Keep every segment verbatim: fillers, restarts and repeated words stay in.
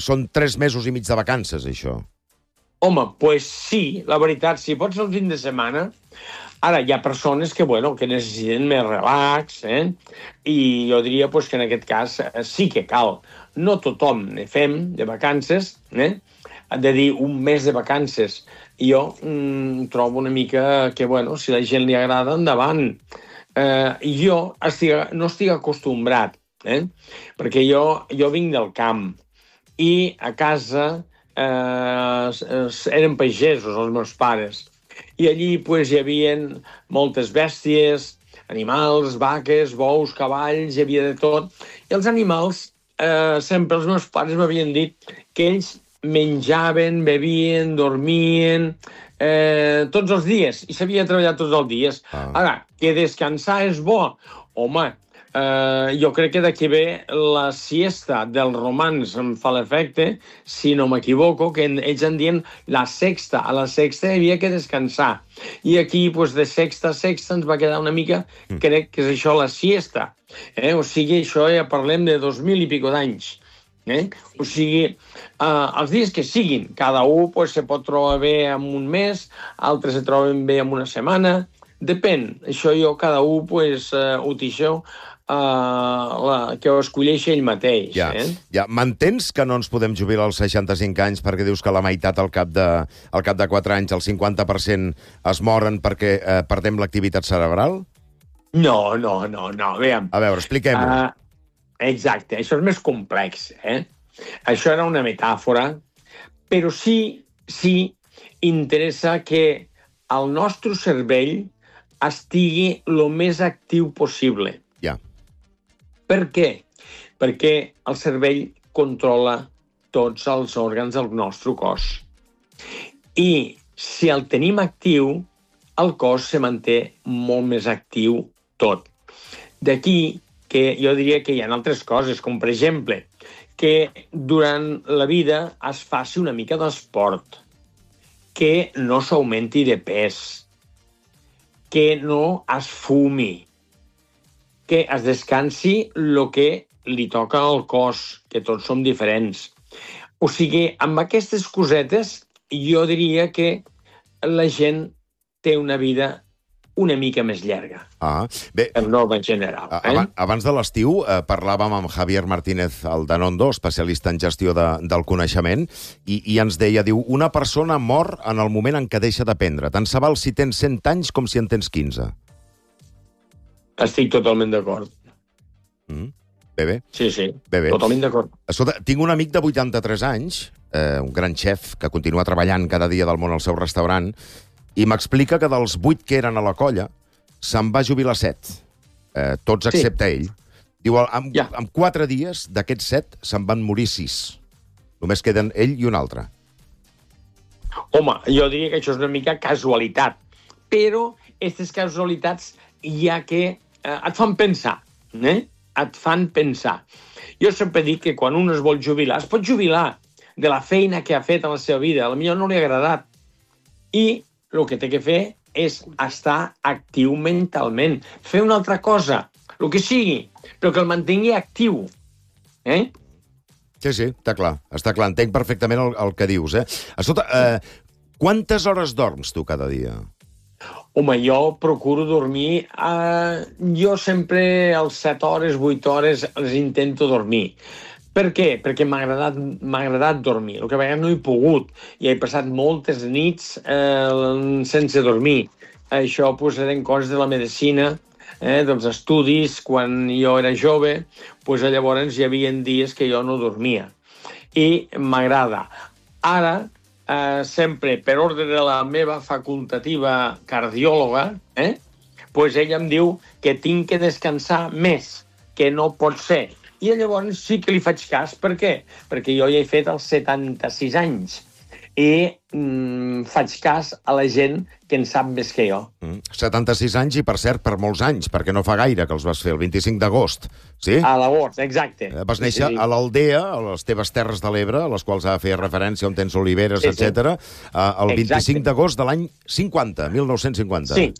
són tres mesos i mig de vacances, això. Home, doncs pues sí, la veritat, si pot ser un fin de setmana. Ara, hi ha persones que, bueno, que necessiten més relax, eh? I jo diria pues, que en aquest cas eh, sí que cal. No tothom ne fem de vacances, eh? De dir un mes de vacances. Jo mm, trobo una mica que, bueno, si la gent li agrada, endavant. Eh, jo estic, no estic acostumbrat, eh? Perquè jo, jo vinc del camp i a casa eh, eren pagesos els meus pares. I allí pues, hi havia moltes bèsties, animals, vaques, bous, cavalls, hi havia de tot. I els animals, eh, sempre els meus pares m'havien dit que ells menjaven, bevien, dormien, eh, tots els dies, i s'havia treballat tots els dies. Ah. Ara, que descansar és bo. Home, eh, jo crec que d'aquí ve la siesta dels romans, em fa l'efecte, si no m'equivoco, que ells en diuen la sexta. A la sexta hi havia que descansar. I aquí, pues, de sexta a sexta, ens va quedar una mica, mm. crec que és això, la siesta. Eh? O sigui, això ja parlem de dos mil i pico d'anys. Eh? O sigui, eh, els dies que siguin, cada un pues, se pot trobar bé en un mes, altres se troben bé en una setmana, depèn. Això jo, cada un, pues, eh, ho deixeu eh, la, que ho escolleixi ell mateix. Ja, eh? ja. M'entens que no ens podem jubilar als seixanta-cinc anys perquè dius que la meitat al cap de, al cap de quatre anys, el cinquanta per cent es moren perquè eh, perdem l'activitat cerebral? No, no, no, no. Aviam. A veure, expliquem-ho. Uh, Exacte, això és més complex, eh? Això era una metàfora, però sí, sí, interessa que el nostre cervell estigui el més actiu possible. Ja. Per què? Perquè el cervell controla tots els òrgans del nostre cos. I si el tenim actiu, el cos se manté molt més actiu tot. D'aquí que jo diria que hi ha altres coses, com per exemple, que durant la vida es faci una mica d'esport, que no s'augmenti de pes, que no es fumi, que es descansi el que li toca al cos, que tots som diferents. O sigui, amb aquestes cosetes jo diria que la gent té una vida una mica més llarga. Ah, bé, en norma general. Eh? Abans, abans de l'estiu eh, parlàvem amb Javier Martínez Aldanondo, especialista en gestió de, del coneixement, i, i ens deia, diu, una persona mor en el moment en què deixa d'aprendre. Tant se val si tens cent anys com si en tens quinze. Estic totalment d'acord. Mm. Bé, bé. Sí, sí, bé, bé. Totalment d'acord. Escolta, tinc un amic de vuitanta-tres anys, eh, un gran xef, que continua treballant cada dia del món al seu restaurant, i m'explica que dels vuit que eren a la colla se'n va jubilar set, eh, tots excepte sí. ell. Diu, en, ja. en quatre dies d'aquests set se'n van morir sis. Només queden ell i un altre. Home, jo diria que això és una mica casualitat, però aquestes casualitats ja que eh, et fan pensar, eh? et fan pensar. Jo sempre dic que quan un es vol jubilar, es pot jubilar de la feina que ha fet en la seva vida, a la millor no li ha agradat, i el que té que fer és estar actiu mentalment, fer una altra cosa, el que sigui, però que el mantingui actiu. Eh? Sí, sí, està clar, està clar, entenc perfectament el, el que dius. Eh? Escolta, eh, quantes hores dorms tu cada dia? Home, jo procuro dormir, eh, jo sempre a les set hores, vuit hores les intento dormir. Per què? Perquè m'ha agradat, m'ha agradat dormir. El que a vegades no he pogut. I he passat moltes nits eh, sense dormir. Això pues, eren coses de la medicina, eh, dels estudis. Quan jo era jove, pues, llavors hi havia dies que jo no dormia. I m'agrada. Ara, eh, sempre per ordre de la meva facultativa cardiòloga, eh, pues ella em diu que tinc que descansar més, que no pot ser. I llavors sí que li faig cas. Per què? Perquè jo ja he fet els setanta-sis anys i mm, faig cas a la gent que en sap més que jo. Mm. setanta-sis anys i, per cert, per molts anys, perquè no fa gaire que els vas fer, el vint-i-cinc d'agost. Sí? A l'agost, exacte. Eh, vas néixer sí, sí. a l'Aldea, a les teves Terres de l'Ebre, a les quals ha fet referència, on tens oliveres, sí, etcètera, sí. eh, el vint-i-cinc d'agost de l'any cinquanta, mil nou-cents cinquanta. Sí.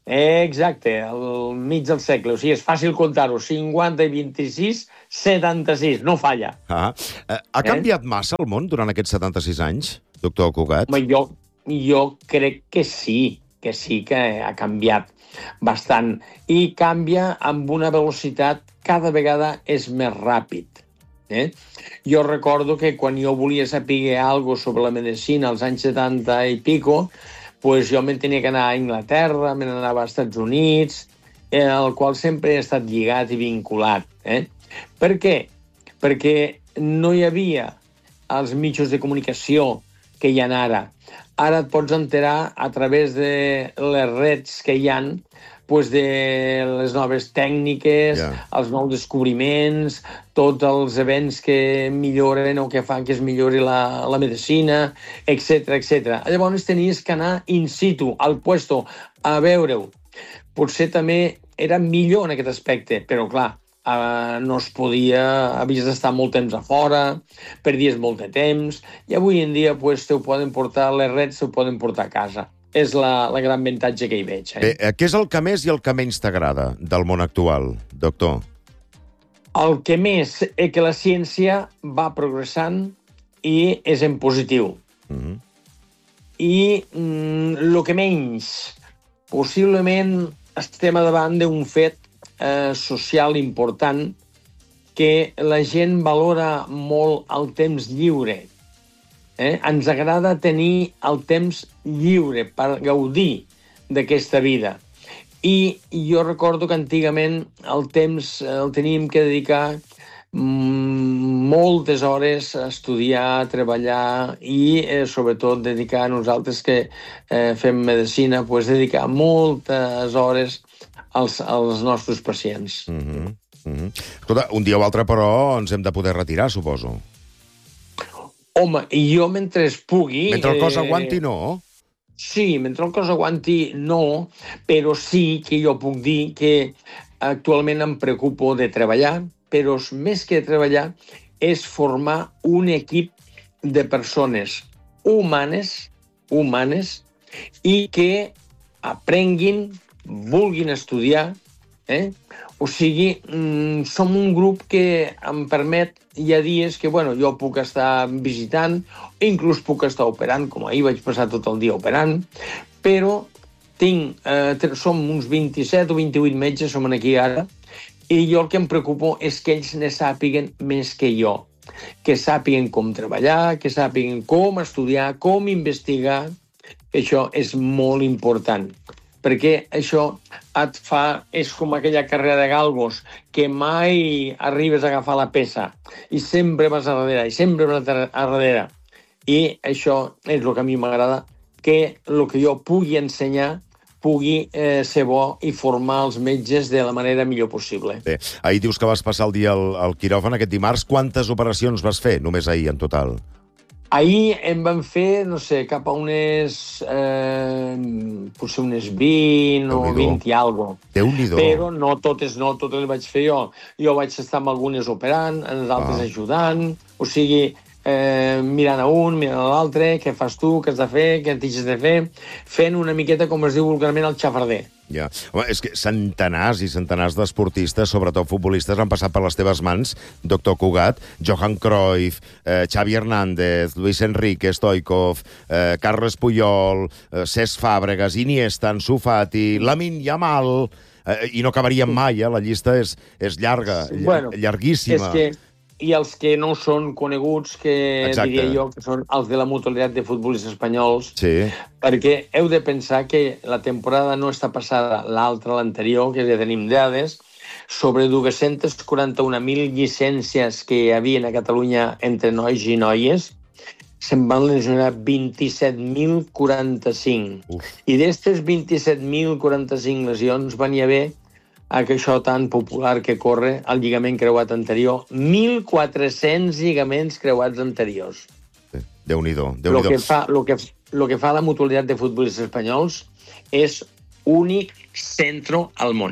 Exacte, al mig del segle. O sigui, és fàcil comptar-ho. cinquanta i vint-i-sis, setanta-sis. No falla. Ah. Eh, ha canviat eh? massa el món durant aquests setanta-sis anys, doctor Cugat? Home, jo, jo crec que sí, que sí que ha canviat bastant. I canvia amb una velocitat cada vegada és més ràpid. Eh? Jo recordo que quan jo volia saber alguna cosa sobre la medicina als anys setanta i pico, pues jo me'n tenia que anar a Anglaterra, me n'anava als Estats Units, eh, al qual sempre he estat lligat i vinculat. Eh? Per què? Perquè no hi havia els mitjans de comunicació que hi ha ara. Ara et pots enterar a través de les reds que hi ha, pues de les noves tècniques, yeah. els nous descobriments, tots els events que milloren o que fan que es millori la, la medicina, etcètera, etcètera. Llavors tenies que anar in situ, al puesto, a veure-ho. Potser també era millor en aquest aspecte, però clar, eh, no es podia, havies d'estar molt temps a fora, perdies molt de temps, i avui en dia pues, t'ho poden portar, les reds t'ho poden portar a casa. És la, la gran avantatge que hi veig. Eh? Bé, què és el que més i el que menys t'agrada del món actual, doctor? El que més és que la ciència va progressant i és en positiu. Mm-hmm. I el mm, que menys, possiblement estem davant d'un fet eh, social important que la gent valora molt el temps lliure. Eh? Ens agrada tenir el temps lliure per gaudir d'aquesta vida. I jo recordo que antigament el temps el teníem que dedicar moltes hores a estudiar, a treballar i eh, sobretot dedicar a nosaltres que eh, fem medicina, pues, dedicar moltes hores als, als nostres pacients. Mm-hmm. Mm-hmm. Escolta, un dia o altre, però, ens hem de poder retirar, suposo. Home, i jo mentre es pugui... Mentre el cos aguanti, no? Eh, sí, mentre el cos aguanti, no, però sí que jo puc dir que actualment em preocupo de treballar, però més que treballar és formar un equip de persones humanes, humanes, i que aprenguin, vulguin estudiar, eh? O sigui, mm, som un grup que em permet, hi ha dies que, bueno, jo puc estar visitant, inclús puc estar operant, com ahir vaig passar tot el dia operant, però tinc, eh, som uns vint-i-set o vint-i-vuit metges, som aquí ara, i jo el que em preocupo és que ells ne sàpiguen més que jo, que sàpiguen com treballar, que sàpiguen com estudiar, com investigar, que això és molt important. Perquè això et fa... És com aquella carrera de galgos, que mai arribes a agafar la peça, i sempre vas a darrere, i sempre vas a darrere. I això és el que a mi m'agrada, que el que jo pugui ensenyar pugui eh, ser bo i formar els metges de la manera millor possible. Bé, ahir dius que vas passar el dia al, al quiròfan aquest dimarts. Quantes operacions vas fer, només ahir, en total? Ahir em van fer, no sé, cap a unes... Eh, potser unes vint o vint i alguna cosa. Déu-n'hi-do. Però no totes, no totes les vaig fer jo. Jo vaig estar amb algunes operant, els altres ah. ajudant, o sigui, eh, mirant a un, mirant a l'altre, què fas tu, què has de fer, què t'has de fer, fent una miqueta, com es diu vulgarment, el xafarder. Ja. Home, és que centenars i centenars d'esportistes, sobretot futbolistes, han passat per les teves mans, doctor Cugat, Johan Cruyff, eh, Xavi Hernández, Luis Enrique Stoichkov, eh, Carles Puyol, eh, Cesc Fàbregas, Iniesta, Ansu Fati, Lamine Yamal, eh, i no acabaríem mai, eh? La llista és, és llarga, bueno, llarguíssima. És que i els que no són coneguts, que Exacte. diria jo que són els de la mutualitat de futbolistes espanyols, sí. perquè heu de pensar que la temporada no està passada, l'altra, l'anterior, que ja tenim dades, sobre dos-centes quaranta-una mil llicències que hi havia a Catalunya entre nois i noies, se'n van lesionar vint-i-set mil quaranta-cinc. Uf. I d'aquestes vint-i-set mil quaranta-cinc lesions van hi haver a que això tan popular que corre, el lligament creuat anterior, mil quatre-cents lligaments creuats anteriors. Déu-n'hi-do. Déu el que fa, lo que, lo que fa la mutualitat de futbolistes espanyols és únic centre al món.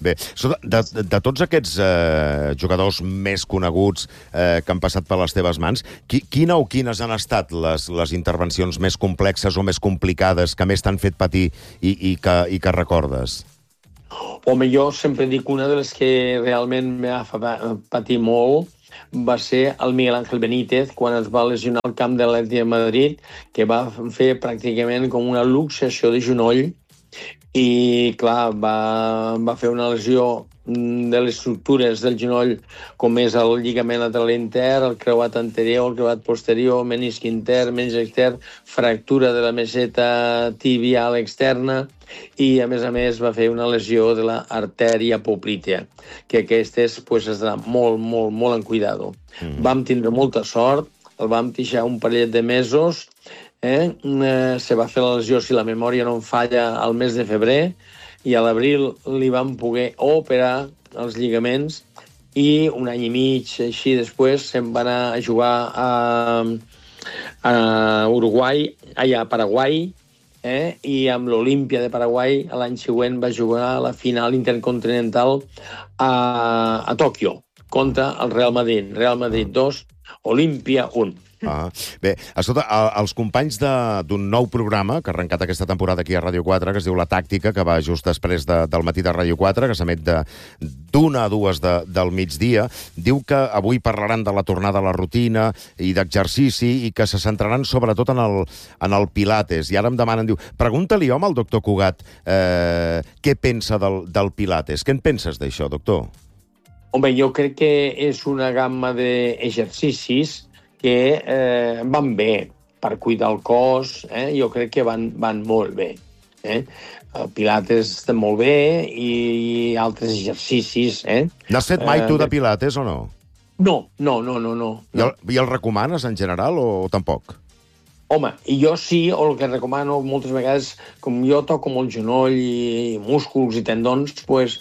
Bé, de, de, de tots aquests eh, jugadors més coneguts eh, que han passat per les teves mans, qui, quina o quines han estat les, les intervencions més complexes o més complicades que més t'han fet patir i, i, que, i que recordes? Home, jo sempre dic una de les que realment m'ha fet patir molt va ser el Miguel Ángel Benítez, quan es va lesionar al camp de l'Atlètic de Madrid, que va fer pràcticament com una luxació de genoll i, clar, va, va fer una lesió de les estructures del genoll, com és el lligament lateral intern, el creuat anterior, el creuat posterior, menisc intern, menisc extern, fractura de la meseta tibial externa i, a més a més, va fer una lesió de l'artèria poplítea, que aquestes pues, es d'anar molt, molt, molt en cuidado. Mm. Vam tindre molta sort, el vam deixar un parell de mesos, eh? Eh, se va fer la lesió, si la memòria no em falla, al mes de febrer, i a l'abril li van poder operar els lligaments i un any i mig així després se'n va anar a jugar a, a Uruguai, allà a Paraguai, eh? I amb l'Olímpia de Paraguai l'any següent va jugar a la final intercontinental a, a Tòquio contra el Real Madrid. Real Madrid dos, Olímpia un. Ah, bé, escolta, els companys d'un nou programa que ha arrencat aquesta temporada aquí a Ràdio quatre, que es diu La Tàctica, que va just després de, del matí de Ràdio quatre, que s'emet d'una a dues de, del migdia, diu que avui parlaran de la tornada a la rutina i d'exercici i que se centraran sobretot en el, en el Pilates. I ara em demanen, diu, pregunta-li, home, al doctor Cugat, eh, què pensa del, del Pilates. Què en penses d'això, doctor? Home, jo crec que és una gamma d'exercicis que eh, van bé per cuidar el cos, eh? Jo crec que van, van molt bé. Eh? El Pilates està molt bé i, i altres exercicis. Eh? N'has fet mai tu de Pilates o no? No, no, no, no. no. I el, i el recomanes en general o, o tampoc? Home, i jo sí, o el que recomano moltes vegades, com jo toco molt genoll i músculs i tendons, pues,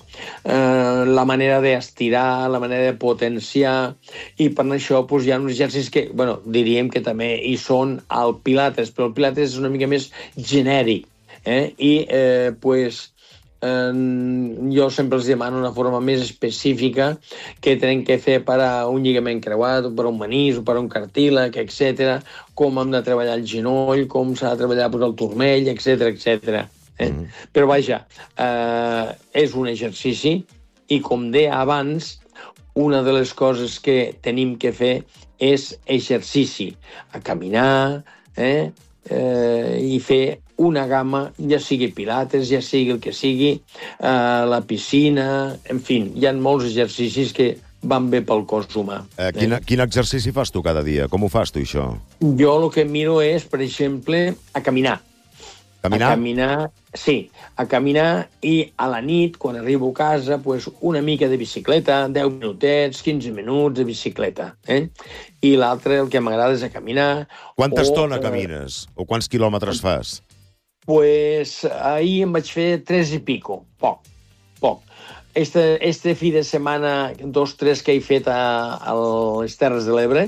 eh, la manera d'estirar, la manera de potenciar, i per això pues, hi ha uns exercicis que, bueno, diríem que també hi són al Pilates, però el Pilates és una mica més genèric, eh? I, eh, pues, eh, jo sempre els demano una forma més específica que tenen que fer per a un lligament creuat, o per a un menisc, o per a un cartílag, etcètera, com hem de treballar el genoll, com s'ha de treballar pues, el turmell, etcètera, etcètera. Eh? Mm. Però vaja, eh, és un exercici i, com deia abans, una de les coses que tenim que fer és exercici, a caminar, eh? Eh, i fer una gamma, ja sigui pilates, ja sigui el que sigui, eh, la piscina, en fi, hi ha molts exercicis que van bé pel cos humà. Eh, quin, eh? Quin exercici fas tu cada dia? Com ho fas tu, això? Jo el que miro és, per exemple, a caminar. Caminar? A caminar, sí, a caminar i a la nit, quan arribo a casa, pues, una mica de bicicleta, deu minutets, quinze minuts de bicicleta. Eh? I l'altre, el que m'agrada és a caminar. Quanta o, estona eh, camines? O quants quilòmetres fas? Pues ahir em vaig fer tres i pico, poc, poc. Este, este fi de setmana, dos, tres que he fet a, a les Terres de l'Ebre,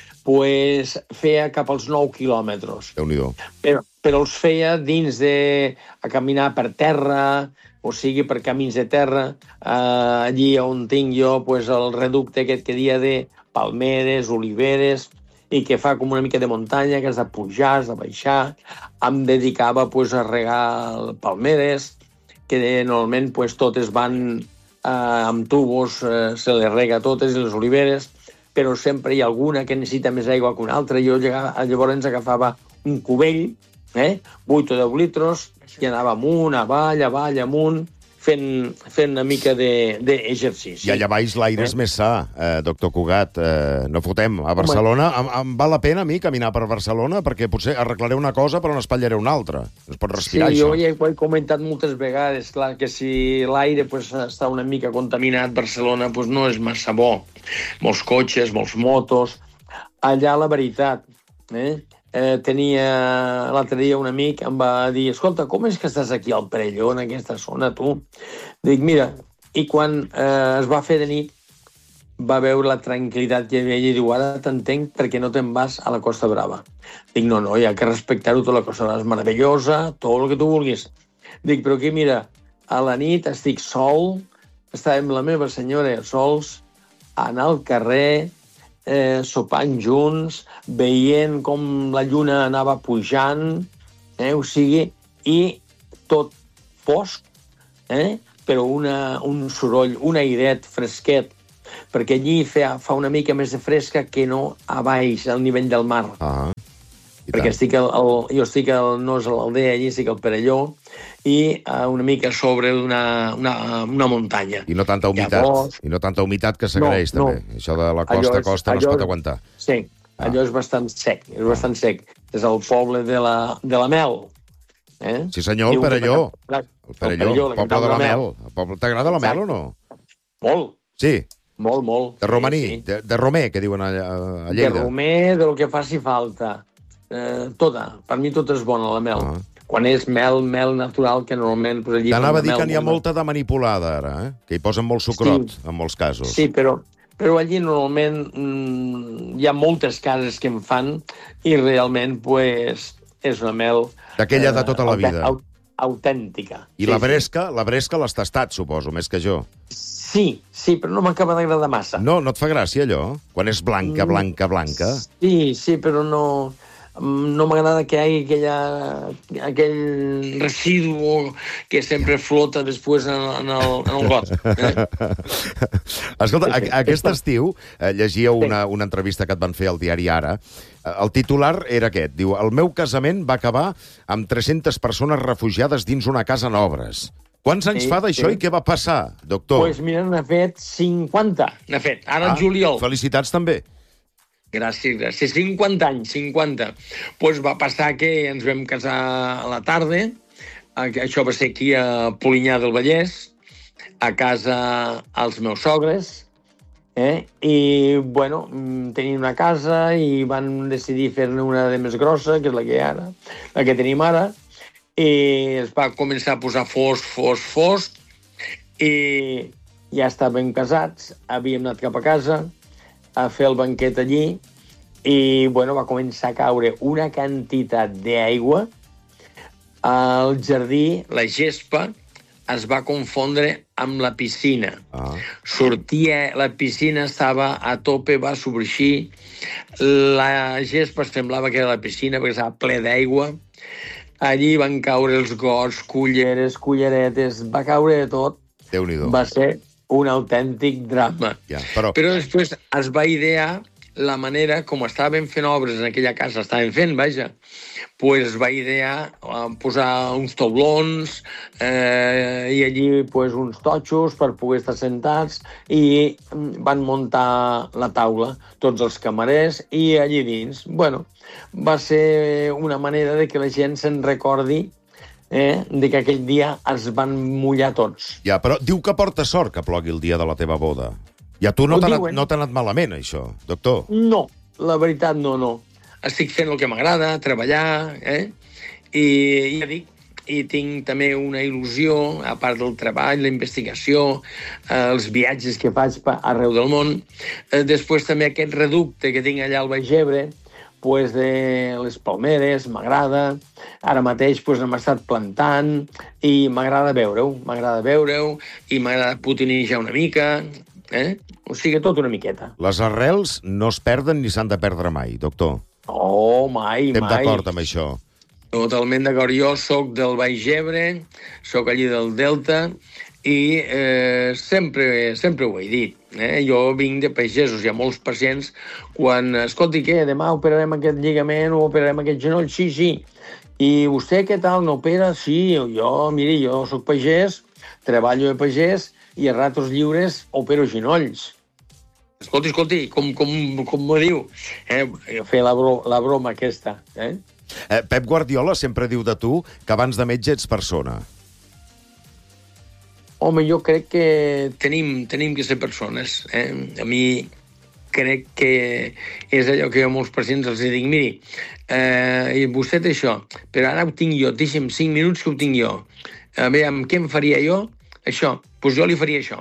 pues feia cap als nou quilòmetres. Déu-n'hi-do. Però, però els feia dins de... a caminar per terra, o sigui, per camins de terra, eh, allí on tinc jo pues, el reducte aquest que dia de palmeres, oliveres, i que fa com una mica de muntanya, que has de pujar, has de baixar. Em dedicava pues, a regar palmeres, que normalment pues, totes van eh, amb tubos, eh, se les rega totes, i les oliveres, però sempre hi ha alguna que necessita més aigua que una altra. Jo llavors agafava un cubell, eh, vuit o deu litres, i anava amunt, avall, avall, amunt, fent, fent una mica d'exercici. I allà baix l'aire eh? és més sa, eh, doctor Cugat. Eh, no fotem. A Barcelona em, em val la pena a mi caminar per Barcelona perquè potser arreglaré una cosa però n'espatllaré una altra. Es pot respirar, sí, això. Sí, jo ja ho he comentat moltes vegades. Clar, que si l'aire pues, està una mica contaminat, Barcelona pues, no és massa bo. Molts cotxes, molts motos. Allà, la veritat, eh? Eh, tenia l'altre dia un amic em va dir, escolta, com és que estàs aquí al Perelló, en aquesta zona, tu? Dic, mira, i quan eh, es va fer de nit va veure la tranquil·litat que hi havia i diu, ara t'entenc perquè no te'n vas a la Costa Brava. Dic, no, no, hi ha que respectar-ho, tota la Costa Brava és meravellosa, tot el que tu vulguis. Dic, però aquí, mira, a la nit estic sol, estàvem la meva senyora sols, anar al carrer, eh, sopant junts, veient com la lluna anava pujant, eh, o sigui, i tot fosc, eh, però una, un soroll, un airet fresquet, perquè allí fa, fa una mica més de fresca que no a baix, al nivell del mar. Ah, perquè estic al, al, jo estic al, no és a l'Aldea, allí estic al Perelló, i uh, una mica sobre una, una, una muntanya. I no tanta humitat, Llavors... i no tanta humitat que s'agraeix, no, també. No. Això de la costa a costa no es pot aguantar. Sí, allò ah. és bastant sec, és bastant sec. És el poble de la, de la Mel. Eh? Sí, senyor, el Perelló. El Perelló, el poble de la Mel. T'agrada la Mel o no? Molt. Sí? Molt, molt. De romaní, sí, sí. De, de romer, que diuen a, a Lleida. De romer, de lo que faci falta. Eh, tota. Per mi tot és bona, la mel. Ah. Quan és mel, mel natural, que normalment... Pues, allí t'anava a dir que n'hi ha molta de manipulada, ara, eh? Que hi posen molt sucrot, sí, en molts casos. Sí, però, però allí normalment mm, hi ha moltes cases que en fan i realment pues, és una mel... D'aquella de tota la vida. Aut autèntica. I sí, la bresca, sí. La bresca l'has tastat, suposo, més que jo. Sí, sí, però no m'acaba d'agradar massa. No, no et fa gràcia, allò? Quan és blanca, blanca, blanca? Sí, sí, però no... No m'agrada que hi hagi aquella, aquell residu que sempre flota després en, en, el, en el got. Eh? Escolta, a, aquest estiu eh, llegia una, una entrevista que et van fer al diari Ara. El titular era aquest. Diu, el meu casament va acabar amb tres-centes persones refugiades dins una casa en obres. Quants anys sí, fa d'això sí. I què va passar, doctor? Doncs pues mira, n'ha fet cinquanta. N'ha fet, ara ah, el juliol. Felicitats també. Gràcies, gràcies. cinquanta anys, cinquanta. Doncs pues va passar que ens vam casar a la tarda, això va ser aquí a Polinyà del Vallès, a casa als meus sogres, eh? I, bueno, tenien una casa i van decidir fer-ne una de més grossa, que és la que, ara, la que tenim ara, i es va començar a posar fosc, fosc, fosc, i ja estàvem casats, havíem anat cap a casa, a fer el banquet allí i, bueno, va començar a caure una quantitat d'aigua al jardí, la gespa es va confondre amb la piscina. Ah. Sortia, la piscina estava a tope, va sobreeixir, la gespa semblava que era la piscina perquè estava ple d'aigua, allí van caure els gots, culleres, culleretes, va caure de tot. Déu-n'hi-do. Va ser un autèntic drama. Ja, però... però després es va idear la manera, com estaven fent obres en aquella casa, estaven fent, vaja, pues es va idear uh, posar uns taulons eh, i allí pues, uns totxos per poder estar sentats i van muntar la taula, tots els camarers, i allí dins, bueno, va ser una manera de que la gent se'n recordi Eh, de que aquell dia es van mullar tots. Ja, però diu que porta sort que plogui el dia de la teva boda. I a tu no t'ha anat, no t'ha anat malament, això, doctor? No, la veritat no, no. Estic fent el que m'agrada, treballar, eh? I ja dic, i tinc també una il·lusió, a part del treball, la investigació, eh, els viatges que faig arreu del món. Eh, després també aquest reducte que tinc allà al Baix Ebre, pues de les palmeres, m'agrada. Ara mateix pues, hem estat plantant i m'agrada veure-ho, m'agrada veure-ho i m'agrada putinejar una mica, eh? O sigui, tot una miqueta. Les arrels no es perden ni s'han de perdre mai, doctor. Oh, mai, Estem mai. Estem d'acord amb això. Totalment d'acord. Jo soc del Baix Ebre, soc allí del Delta, i eh, sempre, sempre ho he dit. Eh? Jo vinc de pagesos, hi ha molts pacients quan, escolti, què, demà operarem aquest lligament o operarem aquest genoll? Sí, sí. I vostè què tal, no opera? Sí, jo, miri, jo soc pagès, treballo de pagès i a ratos lliures opero genolls. Escolti, escolti, com, com, com m'ho diu? Eh? Fer la, bro la broma aquesta. Eh? Eh, Pep Guardiola sempre diu de tu que abans de metge ets persona. Home, jo crec que tenim, tenim que ser persones. Eh? A mi crec que és allò que jo a molts pacients els dic, miri, eh, vostè té això, però ara ho tinc jo, deixa'm cinc minuts que ho tinc jo. A veure, amb què em faria jo? Això, doncs jo li faria això.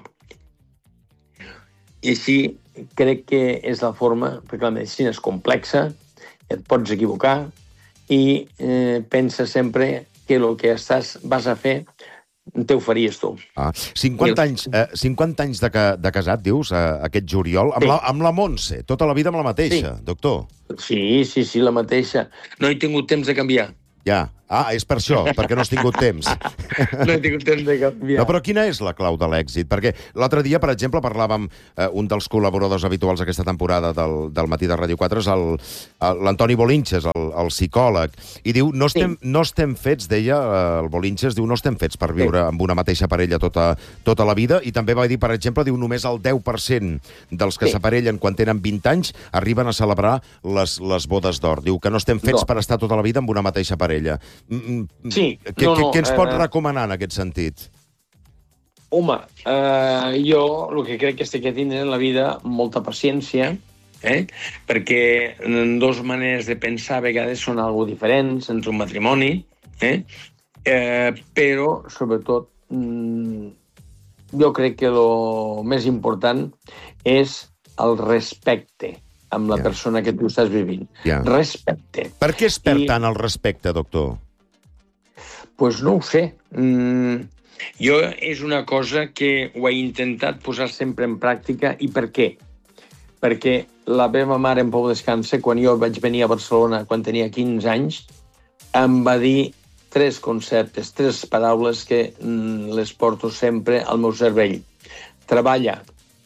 I així crec que és la forma, perquè la medicina és complexa, et pots equivocar, i eh, pensa sempre que el que estàs, vas a fer te ho faries tu. Ah, cinquanta anys, eh, cinquanta anys de, ca, de casat, dius, eh, aquest juliol, amb, Sí. la, amb la Montse, tota la vida amb la mateixa, Sí. doctor. Sí, sí, sí, la mateixa. No he tingut temps de canviar. Ja. Ah, és per això, perquè no has tingut temps. No he tingut temps de canviar. No, però quina és la clau de l'èxit? Perquè l'altre dia, per exemple, parlàvem, eh, un dels col·laboradors habituals aquesta temporada del, del Matí de Ràdio quatre és el- el- l'Antoni Bolinches, el, el psicòleg, i diu, no estem, Sí. no estem fets, deia eh, el Bolinches, diu, no estem fets per viure amb una mateixa parella tota, tota la vida, i també va dir, per exemple, diu, només el deu per cent dels que Sí. s'aparellen quan tenen vint anys arriben a celebrar les, les bodes d'or. Diu que no estem fets No. per estar tota la vida amb una mateixa parella. Mm, mm, Sí, Què, no, què, no, què ens pot eh, recomanar en aquest sentit? Home, eh, jo el que crec que és que tindre en la vida molta paciència, eh? perquè dos maneres de pensar a vegades són algo diferents entre un matrimoni, eh? Eh, però, sobretot, mm, jo crec que el més important és el respecte amb la Ja. persona que tu estàs vivint. Ja. Respecte. Per què es perd I- tant el respecte, doctor? Pues no ho sé. Mm, jo és una cosa que ho he intentat posar sempre en pràctica. I per què? Perquè la meva mare, en pau descanse, quan jo vaig venir a Barcelona, quan tenia quinze anys, em va dir tres conceptes, tres paraules que mm, les porto sempre al meu cervell. Treballa,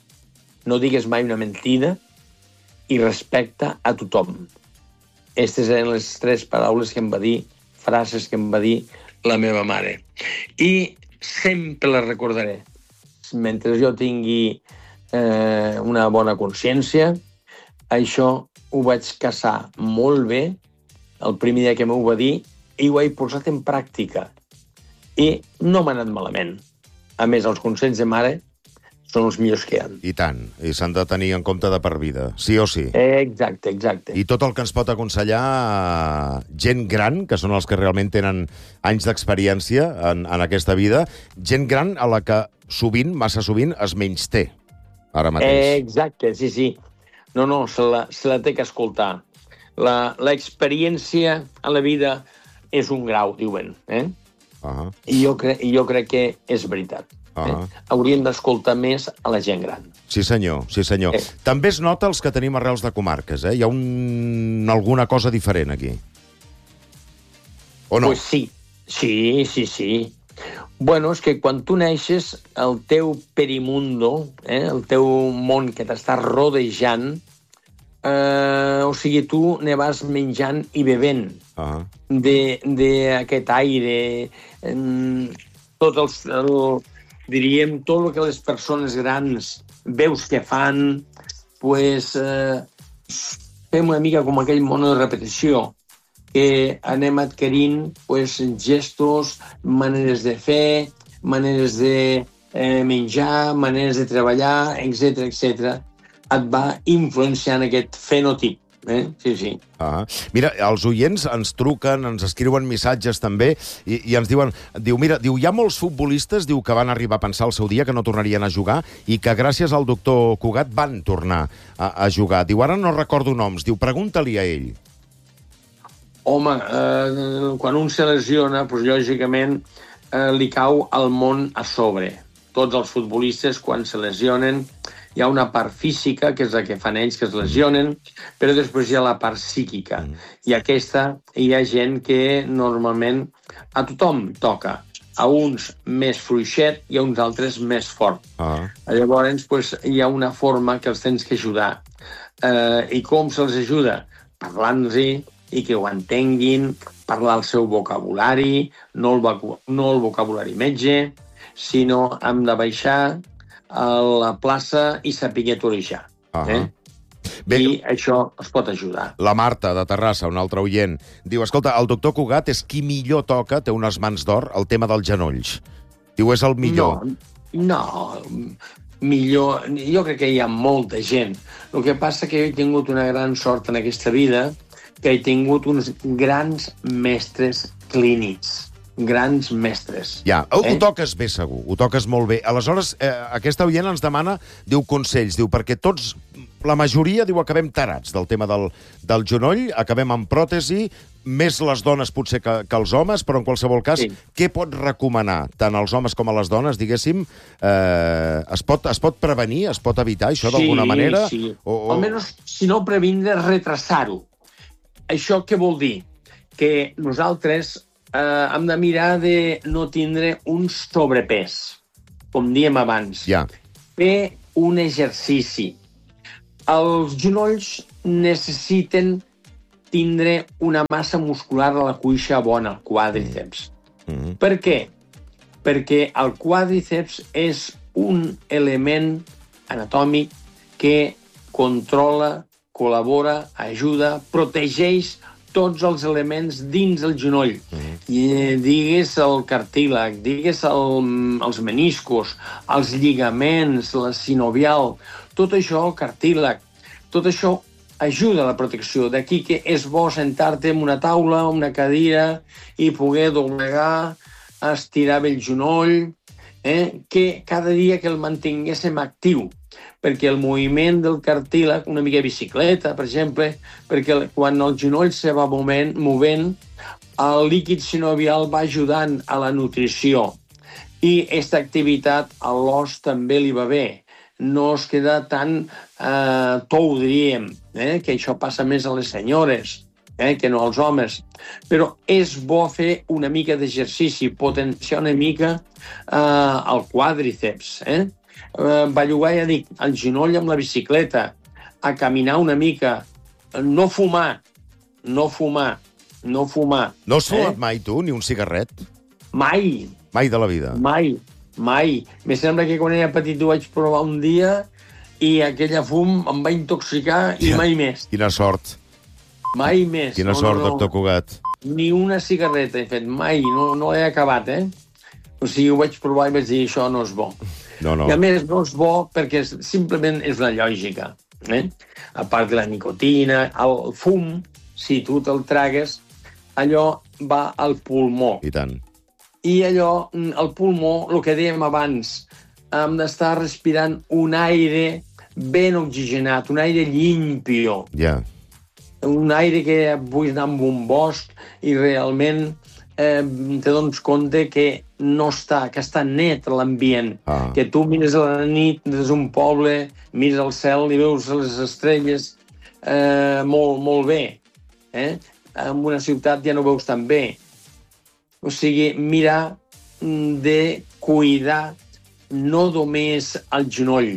no digues mai una mentida i respecta a tothom. Aquestes eren les tres paraules que em va dir, frases que em va dir la meva mare. I sempre les recordaré. Mentre jo tingui eh, una bona consciència, això ho vaig caçar molt bé el primer dia que m'ho va dir i ho he posat en pràctica. I no m'ha anat malament. A més, els consells de mare són els millors que hi ha. I tant, i s'han de tenir en compte de per vida, sí o sí. Exacte, exacte. I tot el que ens pot aconsellar eh, gent gran, que són els que realment tenen anys d'experiència en, en aquesta vida, gent gran a la que sovint, massa sovint, es menysté ara mateix. Exacte, sí, sí. No, no, se la, se la té que escoltar. La- L'experiència a la vida és un grau, diuen. Eh? Uh-huh. I jo, cre I jo crec que és veritat. Eh? Ah. Hauríem d'escoltar més a la gent gran. Sí, senyor, sí, senyor. Eh. També es nota els que tenim arrels de comarques, eh? Hi ha un... alguna cosa diferent aquí. O no? Pues sí, sí, sí, sí. Bueno, és que quan tu neixes, el teu perimundo, eh, el teu món que t'està rodejant, eh, o sigui, tu ne vas menjant i bevent Uh-huh. d'aquest aire, em, tot els, el, diríem, tot el que les persones grans veus que fan, pues, eh, fem una mica com aquell mono de repetició, que anem adquirint pues, gestos, maneres de fer, maneres de eh, menjar, maneres de treballar, etcètera, etcètera. Et va influenciant aquest fenotip. Eh? Sí, sí. Ah, mira, els oients ens truquen, ens escriuen missatges també, i, i ens diuen, diu, mira, diu, hi ha molts futbolistes, diu, que van arribar a pensar el seu dia que no tornarien a jugar i que gràcies al doctor Cugat van tornar a, a jugar. Diu, ara no recordo noms, diu, pregunta-li a ell. Home, eh, quan un se lesiona, doncs, lògicament, eh, li cau el món a sobre. Tots els futbolistes, quan se lesionen, hi ha una part física, que és la que fan ells, que es lesionen, però després hi ha la part psíquica. I aquesta, hi ha gent que normalment a tothom toca. A uns més fluixet i a uns altres més fort. Ah. Llavors, pues, hi ha una forma que els tens que ajudar. Eh, I com se'ls ajuda? Parlant-los i que ho entenguin, parlar el seu vocabulari, no el, voc no el vocabulari metge, sinó hem de baixar a la plaça i saber torejar. Ah. Eh? Bé, I això es pot ajudar. la Marta, de Terrassa, un altre oient, diu, escolta, el doctor Cugat és qui millor toca, té unes mans d'or, el tema dels genolls. Diu, és el millor. No, no, millor... Jo crec que hi ha molta gent. El que passa que jo he tingut una gran sort en aquesta vida, que he tingut uns grans mestres clínics. Grans mestres. Ja, ho, Eh? ho toques bé, segur, ho toques molt bé. Aleshores, eh, aquesta oient ens demana, diu, consells, diu, perquè tots, la majoria, diu, acabem tarats del tema del, del genoll, acabem amb pròtesi, més les dones potser que, que els homes, però en qualsevol cas, sí. Què pot recomanar tant als homes com a les dones, diguéssim? Eh, es, pot, es pot prevenir, es pot evitar això d'alguna sí, manera? Sí, o, o... almenys, si no previndre, retrasar-ho. Això què vol dir? Que nosaltres eh, hem de mirar de no tindre un sobrepès, com diem abans. Ja. Fer un exercici. Els genolls necessiten tindre una massa muscular a la cuixa bona, el quàdriceps. Mm-hmm. Per què? Perquè el quàdriceps és un element anatòmic que controla, col·labora, ajuda, protegeix tots els elements dins el genoll. Mm-hmm. I digues el cartílag, digues el, els meniscos, els lligaments, la sinovial, tot això, el cartílag, tot això ajuda a la protecció. D'aquí que és bo sentar-te en una taula, una cadira, i poder doblegar, estirar bé el genoll, eh? Que cada dia que el mantinguéssim actiu, perquè el moviment del cartílag, una mica de bicicleta, per exemple, perquè quan el genoll se va movent, movent el líquid sinovial va ajudant a la nutrició. I aquesta activitat a l'os també li va bé. No es queda tan eh, tou, diríem, eh? Que això passa més a les senyores, eh? Que no als homes. Però és bo fer una mica d'exercici, potenciar una mica eh, el quàdriceps, eh? Eh, bellugar, ja dic, el genoll amb la bicicleta, a caminar una mica, no fumar, no fumar, no fumar. No has fumat eh? mai, tu, ni un cigarret? Mai. Mai de la vida? Mai. Mai. Me sembla que quan era petit ho vaig provar un dia i aquella fum em va intoxicar i mai més. Quina sort. Mai més. Quina no, sort, no, no. doctor Cugat. Ni una cigarreta he fet, mai. No, no he acabat, eh? O sigui, ho vaig provar i vaig dir, això no és bo. No, no. I a més, no és bo perquè simplement és una lògica. Eh? A part de la nicotina, el fum, si tu te'l tragues, allò va al pulmó. I tant. I allò, el pulmó, el que dèiem abans, hem d'estar respirant un aire ben oxigenat, un aire limpio. Ja. Yeah. Un aire que vull anar amb un bosc i realment eh, te dones compte que no està, que està net l'ambient. Ah. Que tu mires a la nit des d'un poble, mires al cel i veus les estrelles eh, molt, molt bé. Eh? En una ciutat ja no veus tan bé. O sigui, mirar de cuidar no només el genoll,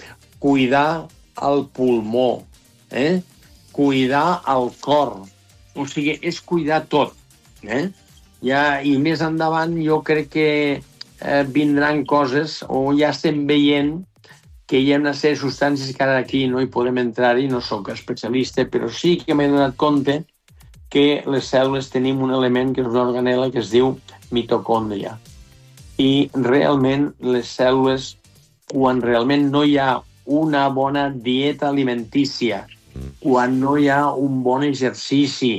cuidar el pulmó, eh? Cuidar el cor. O sigui, és cuidar tot. Eh? Ja, i més endavant jo crec que eh, vindran coses, o ja estem veient que hi ha una sèrie de substàncies que ara aquí no hi podem entrar-hi, no sóc especialista, però sí que m'he donat compte que les cèl·lules tenim un element que és una organela que es diu mitocòndria. I realment les cèl·lules, quan realment no hi ha una bona dieta alimentícia, quan no hi ha un bon exercici,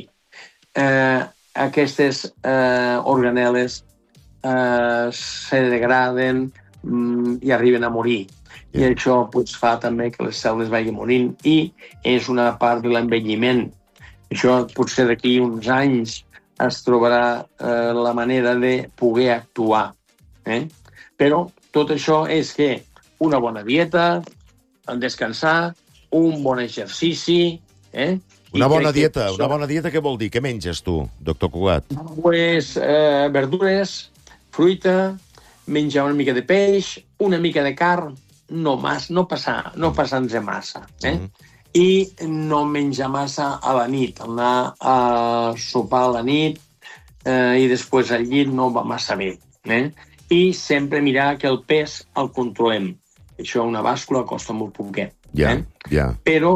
eh, aquestes eh, organeles eh, se degraden mm, i arriben a morir. I això pues, fa també que les cèl·lules vagin morint i és una part de l'envelliment. Això potser d'aquí uns anys es trobarà eh, la manera de poder actuar. Eh? Però tot això és que una bona dieta, descansar, un bon exercici... Eh? Una bona dieta, això... una bona dieta què vol dir? Què menges tu, doctor Cugat? Pues eh, verdures, fruita, menjar una mica de peix, una mica de carn, no, mas, no passar, no passar-nos massa. Eh? Mm-hmm. I no menjar massa a la nit, anar a sopar a la nit eh, i després al llit no va massa bé. Eh? I sempre mirar que el pes el controlem. Això una bàscula costa molt poquet. Ja, eh? ja. Però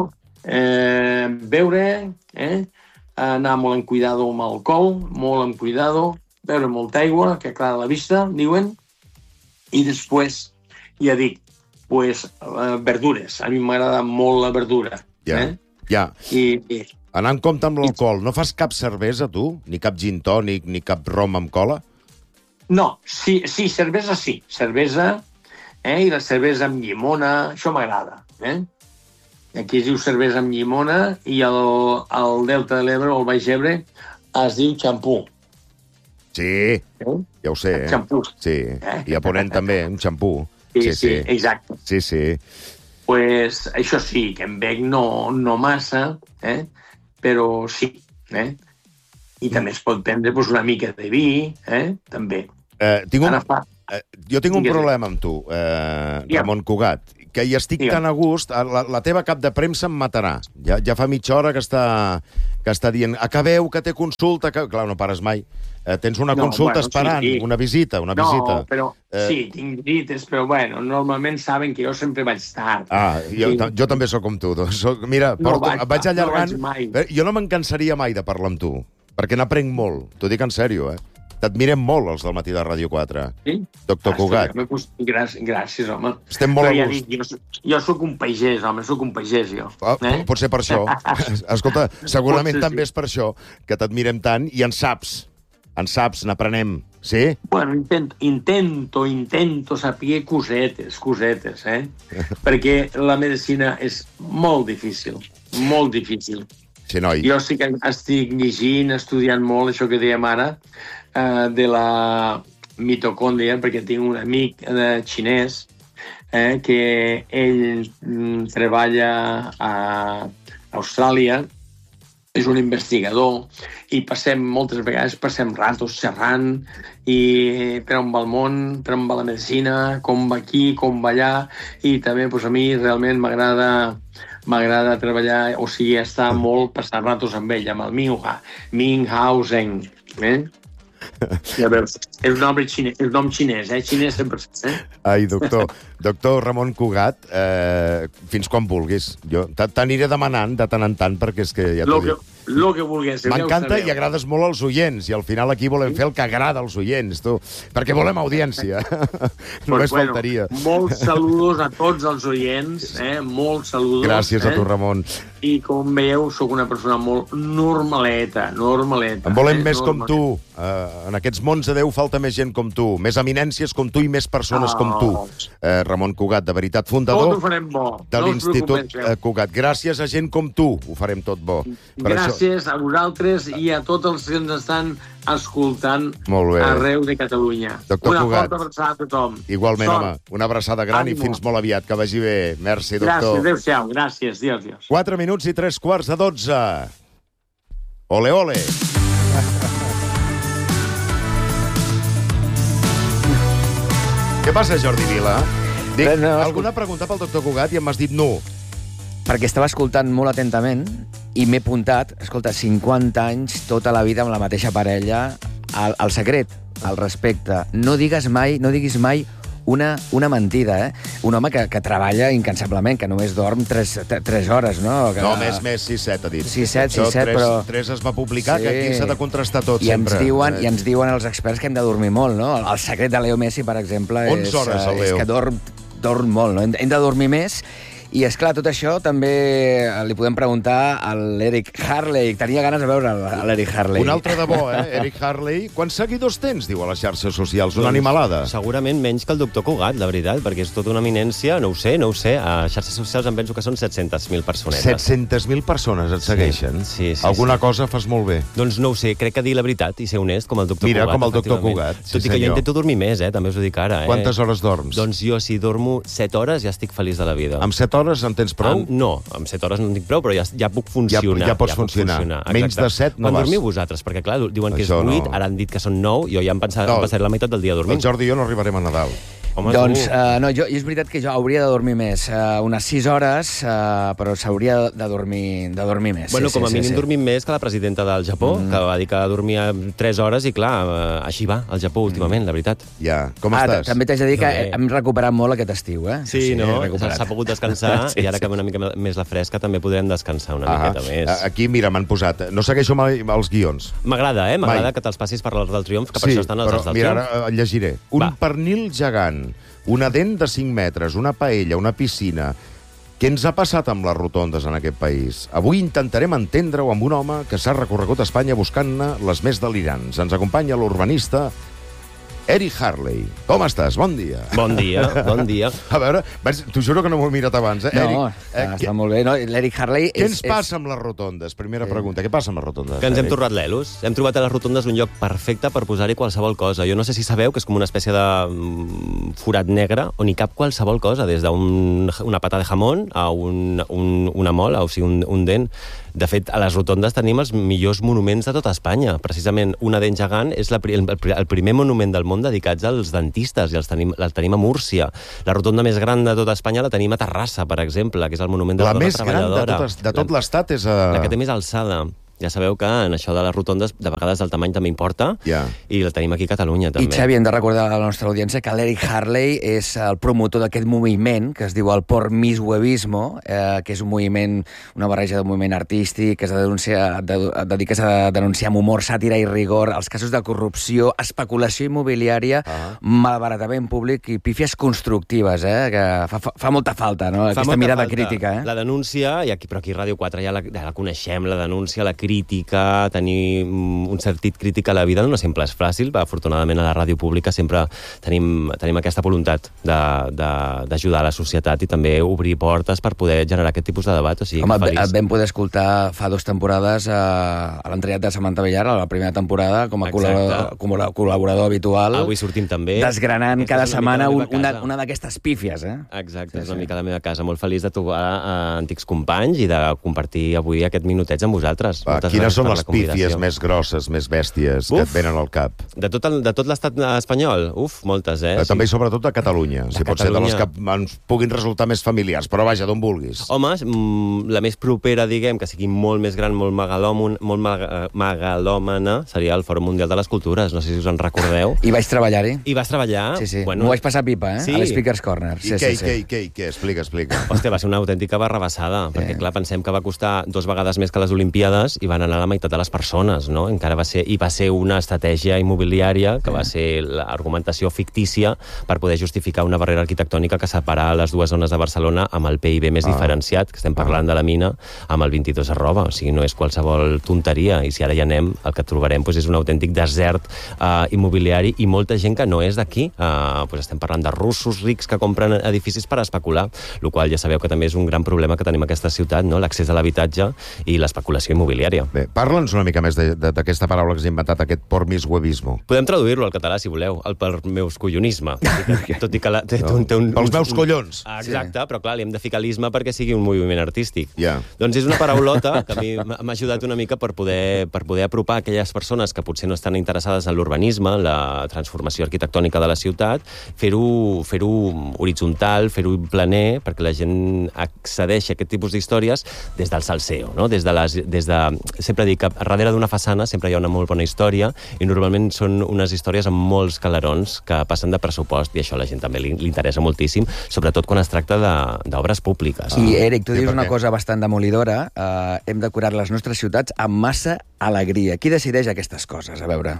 eh, beure, eh? anar molt en cuidado amb alcohol, molt en cuidado, beure molta aigua, que aclara la vista, diuen, i després, ja dic, pues, uh, verdures. A mi m'agrada molt la verdura. Ja, eh? ja. I, i... Anar en compte amb l'alcohol. No fas cap cervesa, tu? Ni cap gin tònic, ni cap rom amb cola? No, sí, sí, cervesa sí. Cervesa, eh? I la cervesa amb llimona, això m'agrada. Eh? Aquí es diu cervesa amb llimona i el, el Delta de l'Ebre, o el Baix Ebre, es diu xampú. Sí, Eh? ja ho sé. Eh? Xampú. Sí, i a Ponent també, un xampú. Sí, sí, exacte. Sí, sí. Pues això sí, que en bec no, no massa, eh? Però sí, eh? I també es pot prendre pues, una mica de vi, eh? També. Eh, tinc un... Ara fa... Eh, jo tinc un Digues. problema amb tu, eh, Digue'm. Ramon Cugat, que hi estic Digue'm. tan a gust, la, la teva cap de premsa em matarà. Ja, ja fa mitja hora que està, que està dient acabeu, que té consulta, que... Clar, no pares mai. Eh, tens una No, consulta bueno, esperant, sí, sí. una visita, una No, visita. però Eh. sí, tinc visites, però bueno, normalment saben que jo sempre vaig tard. Ah, jo, Sí. jo també sóc com tu. Doncs, soc, mira, No porto, vaig, vaig no allargant... vaig mai. Eh, jo no me'n cansaria mai de parlar amb tu, perquè n'aprenc molt. T'ho dic en sèrio, eh? T'admirem molt, els del Matí de Ràdio quatre. Sí? Doctor Ah, Cugat. sí, gràcies, gràcies, gràcies, home. Estem molt Però a ja gust. dic, jo, jo sóc un pagès, home, sóc un pagès, jo. Ah, Eh? pot ser per això. Escolta, segurament Pot ser, també sí. és per això que t'admirem tant i en saps. En saps, n'aprenem. Sí? Bueno, intento, intento, intento saber cosetes, cosetes, eh? Perquè la medicina és molt difícil, molt difícil. Sí, noi. Jo sí que estic llegint, estudiant molt això que dèiem ara, eh, de la mitocòndria, perquè tinc un amic eh, xinès eh, que ell mm, treballa a Austràlia, és un investigador, i passem, moltes vegades passem ratos xerrant i per on va el món, per on va la medicina, com va aquí, com va allà, i també doncs, a mi realment m'agrada m'agrada treballar, o sigui, estar molt, passar ratos amb ell, amb el Minghua, Minghausen, eh? I a veure, és un nom xinès, és un nom xinès, eh? Xinès sempre, eh? Ai, doctor. Doctor Ramon Cugat, eh, fins quan vulguis. Jo t- t'aniré demanant de tant en tant, perquè és que ja t'ho Lo que, dic. lo que vulguéssiu. ja ho M'encanta sabeu. i agrades molt als oients, i al final aquí volem fer el que agrada als oients, tu, perquè volem audiència. Només Pues, bueno, faltaria. Molts saludos a tots els oients, eh? Molts saludos. Gràcies eh? a tu, Ramon. I com veieu, sóc una persona molt normaleta, normaleta. En volem eh? més com Normaleta. tu. Uh, en aquests mons de Déu falta més gent com tu, més eminències com tu i més persones Oh. com tu. Uh, Ramon Cugat, de veritat, Tot fundador ho farem bo. de no us l'Institut preocupeu. eh, Cugat. Gràcies a gent com tu, ho farem tot bo. Per Gràcies a vosaltres i a tots els que ens estan escoltant Molt bé. arreu de Catalunya. Doctor Una Cugat. forta abraçada a tothom. Igualment, Sort. home, una abraçada gran Ànimo. i fins molt aviat. Que vagi bé. Merci, Gràcies, doctor. adéu-siau. Gràcies, dios, dios. Quatre minuts i tres quarts de dotze. Ole, ole. Què passa, Jordi Vila? Dic, Res, no, escol- alguna pregunta pel doctor Cugat i em has dit no. Perquè estava escoltant molt atentament i m'he apuntat, escolta, cinquanta anys, tota la vida amb la mateixa parella, el, el secret, el respecte. No digues mai, no diguis mai una, una mentida, eh? Un home que, que treballa incansablement, que només dorm tres, tres hores, no? Que, No, més, més, sis set, ha dit. sis set, Això, sis set, tres, però- Tres es va publicar, Sí. que aquí s'ha de contrastar tot, I ens, sempre. diuen, Eh, I ens diuen els experts que hem de dormir molt, no? El secret de Leo Messi, per exemple, onze és, hores, el eh, és Leo. que dorm, dorm molt, no? Hem, hem de dormir més. I, és clar, tot això també li podem preguntar a l'Eric Harley. Tenia ganes de veure l'Eric Harley. Un altre de bo, eh? Eric Harley. Quants seguidors tens, diu, a les xarxes socials? Una Doncs, animalada. Segurament menys que el doctor Cugat, la veritat, perquè és tota una eminència, no ho sé, no ho sé. A xarxes socials em penso que són set-centes mil personetes. set-centes mil persones et segueixen. sí, sí, Alguna sí. cosa fas molt bé. Doncs no ho sé, crec que dir la veritat i ser honest, com el doctor Mira, Cugat. com el doctor efectivament. Cugat, sí, Tot i que senyor. jo intento dormir més, eh? També us ho dic ara. Eh? Quantes hores dorms? Doncs jo, si dormo set hores, ja estic feliç de la vida. Amb set hores en tens prou? Amb, no, amb set hores no en tinc prou, però ja, ja puc funcionar. ja pots puc funcionar. exacte. Menys de set no Quan vas. dormiu vosaltres? Perquè, clar, diuen que Això és vuit, no. ara han dit que són nou, jo ja em, pensava, No. em passaré la meitat del dia El dormint. Jordi i jo no arribarem a Nadal. Home, Doncs, tu- uh, no, jo, és veritat que jo hauria de dormir més, uh, unes sis hores, uh, però s'hauria de dormir, de dormir més. Bueno, sí, com a sí, mínim sí, sí. dormim més que la presidenta del Japó, mm. que va dir que dormia tres hores i, clar, eh, així va el Japó últimament, la veritat. Ja, com Ah, estàs? també t'haig de dir que Bé. hem recuperat molt aquest estiu, eh? Sí, no? he recuperat. S'ha pogut descansar Sí, i ara sí. que ve una mica més la fresca també podrem descansar una Ah, miqueta més. aquí, mira, m'han posat... No segueixo mai els guions. M'agrada, eh? Mai. M'agrada que te'ls passis per l'Arc del Triomf, que per això estan els però Arcs del mira, Triomf. ara eh, llegiré. Un Va. pernil gegant, una dent de cinc metres, una paella, una piscina... Què ens ha passat amb les rotondes en aquest país? Avui intentarem entendre-ho amb un home que s'ha recorregut a Espanya buscant-ne les més delirants. Ens acompanya l'urbanista Eric Harley, com estàs? Bon dia. Bon dia, bon dia. A veure, t'ho juro que no m'ho he mirat abans, eh? No, Eric, està, eh, està què, molt bé. No? L'Eric Harley què és... ens passa amb les rotondes? Primera pregunta, què passa amb les rotondes? Que ens hem Eric? tornat l'Elos. Hem trobat a les rotondes un lloc perfecte per posar-hi qualsevol cosa. Jo no sé si sabeu que és com una espècie de mm, forat negre on hi cap qualsevol cosa, des d'una pata de jamón a un, un, una mola, o sigui, un, un dent. De fet, a les rotondes tenim els millors monuments de tota Espanya. Precisament, una dent gegant és la, el, el primer monument del món dedicats als dentistes, i els tenim, els tenim a Múrcia. La rotonda més gran de tota Espanya la tenim a Terrassa, per exemple, que és el monument de la, la dona més gran treballadora. de tot, de tot l'estat és... A... La que té més alçada. Ja sabeu que en això de les rotondes, de vegades el tamany també importa, Ja. i la tenim aquí a Catalunya, també. I, Xavi, hem de recordar a la nostra audiència que l'Eric Harley és el promotor d'aquest moviment que es diu el Pormishuevismo, eh, que és un moviment, una barreja de moviment artístic que es denuncia, de, dediques a denunciar amb humor, sàtira i rigor els casos de corrupció, especulació immobiliària, ah. malbaratament públic i pífies constructives, eh, que fa, fa, fa molta falta, no? Fa Aquesta mirada falta. crítica. Eh? La denúncia, i aquí, però aquí a Ràdio quatre ja la, ja la coneixem, la denúncia, la crítica, tenir un sentit crític a la vida no sempre és fàcil. Afortunadament, a la ràdio pública sempre tenim, tenim aquesta voluntat d'ajudar a la societat i també obrir portes per poder generar aquest tipus de debat. O sigui, Home, feliç. et vam poder escoltar fa dues temporades a, a l'entrellat de Samantha Villar, a la primera temporada, com a col·laborador, com a col·laborador habitual. Avui sortim també. Desgranant Aquesta cada és una setmana mica la un, meva una, casa. una d'aquestes pífies, eh? Exacte, Sí, és una sí. mica la meva casa. Molt feliç de trobar uh, antics companys i de compartir avui aquest minutet amb vosaltres. Va, Moltes quines gràcies són per les la convidació. pífies més grosses, més bèsties que Uf. et venen al cap? De tot, el, de tot l'estat espanyol? Uf, moltes, eh? Eh, també i sobretot de Catalunya, De si pot ser de les Catalunya. que ens puguin resultar més familiars, però vaja, d'on vulguis. Home, mm, la més propera, diguem, que sigui molt més gran, molt megalòmon, molt maga, megalòmana, seria el Fòrum Mundial de les Cultures. No sé si us en recordeu. I vaig treballar-hi. I vas treballar... Sí, sí. Bueno, M'ho vaig passar pipa, eh? Sí. A l'Speaker's Corner. I Sí, què, sí, i què, sí. i què, i què? Explica, explica. Hòstia, va ser una autèntica barrabassada, perquè, Eh. clar, pensem que va costar dos vegades més que les Olimpiades i van anar a la meitat de les persones, no? Encara va ser, i va ser una estratègia immobiliària, que va ser l'argumentació fictícia per poder justificar una barrera arquitectònica que separa les dues zones de Barcelona amb el P I B més Ah. diferenciat, que estem parlant de la mina, amb el vint-i-dos arroba. O sigui, no és qualsevol tonteria, i si ara hi anem, el que trobarem doncs, és un autèntic desert eh, immobiliari i molta gent que no és d'aquí. Eh, doncs estem parlant de russos rics que compren edificis per especular, el qual ja sabeu que també és un gran problema que tenim a aquesta ciutat, no? L'accés a l'habitatge i l'especulació immobiliària. Bé, parla'ns una mica més de- de- d'aquesta paraula que has inventat, aquest pormishuevismo. Podem traduir-lo al català, si voleu, el per meus collonisme. Tot i que, tot i que la, té, té, un, té un, Pels un- meus un- collons. Ah, exacte, però clar, li hem de ficar l'isme perquè sigui un moviment artístic. Ja. Doncs és una paraulota que a mi m'ha m'ha ajudat una mica per poder, per poder apropar aquelles persones que potser no estan interessades en l'urbanisme, en la transformació arquitectònica de la ciutat, fer-ho fer-ho horitzontal, fer-ho planer, perquè la gent accedeixi a aquest tipus d'històries des del salseo, no? Des de les, des de, sempre dic que darrere d'una façana sempre hi ha una molt bona història, i normalment són unes històries amb molts calarons que passen de pressupost, i això a la gent també li, li interessa moltíssim, sobretot quan es tracta de- d'obres públiques. I, Eric, tu Sí, dius per una què? cosa bastant demolidora. Uh, hem decorat les nostres ciutats amb massa alegria. Qui decideix aquestes coses? A veure...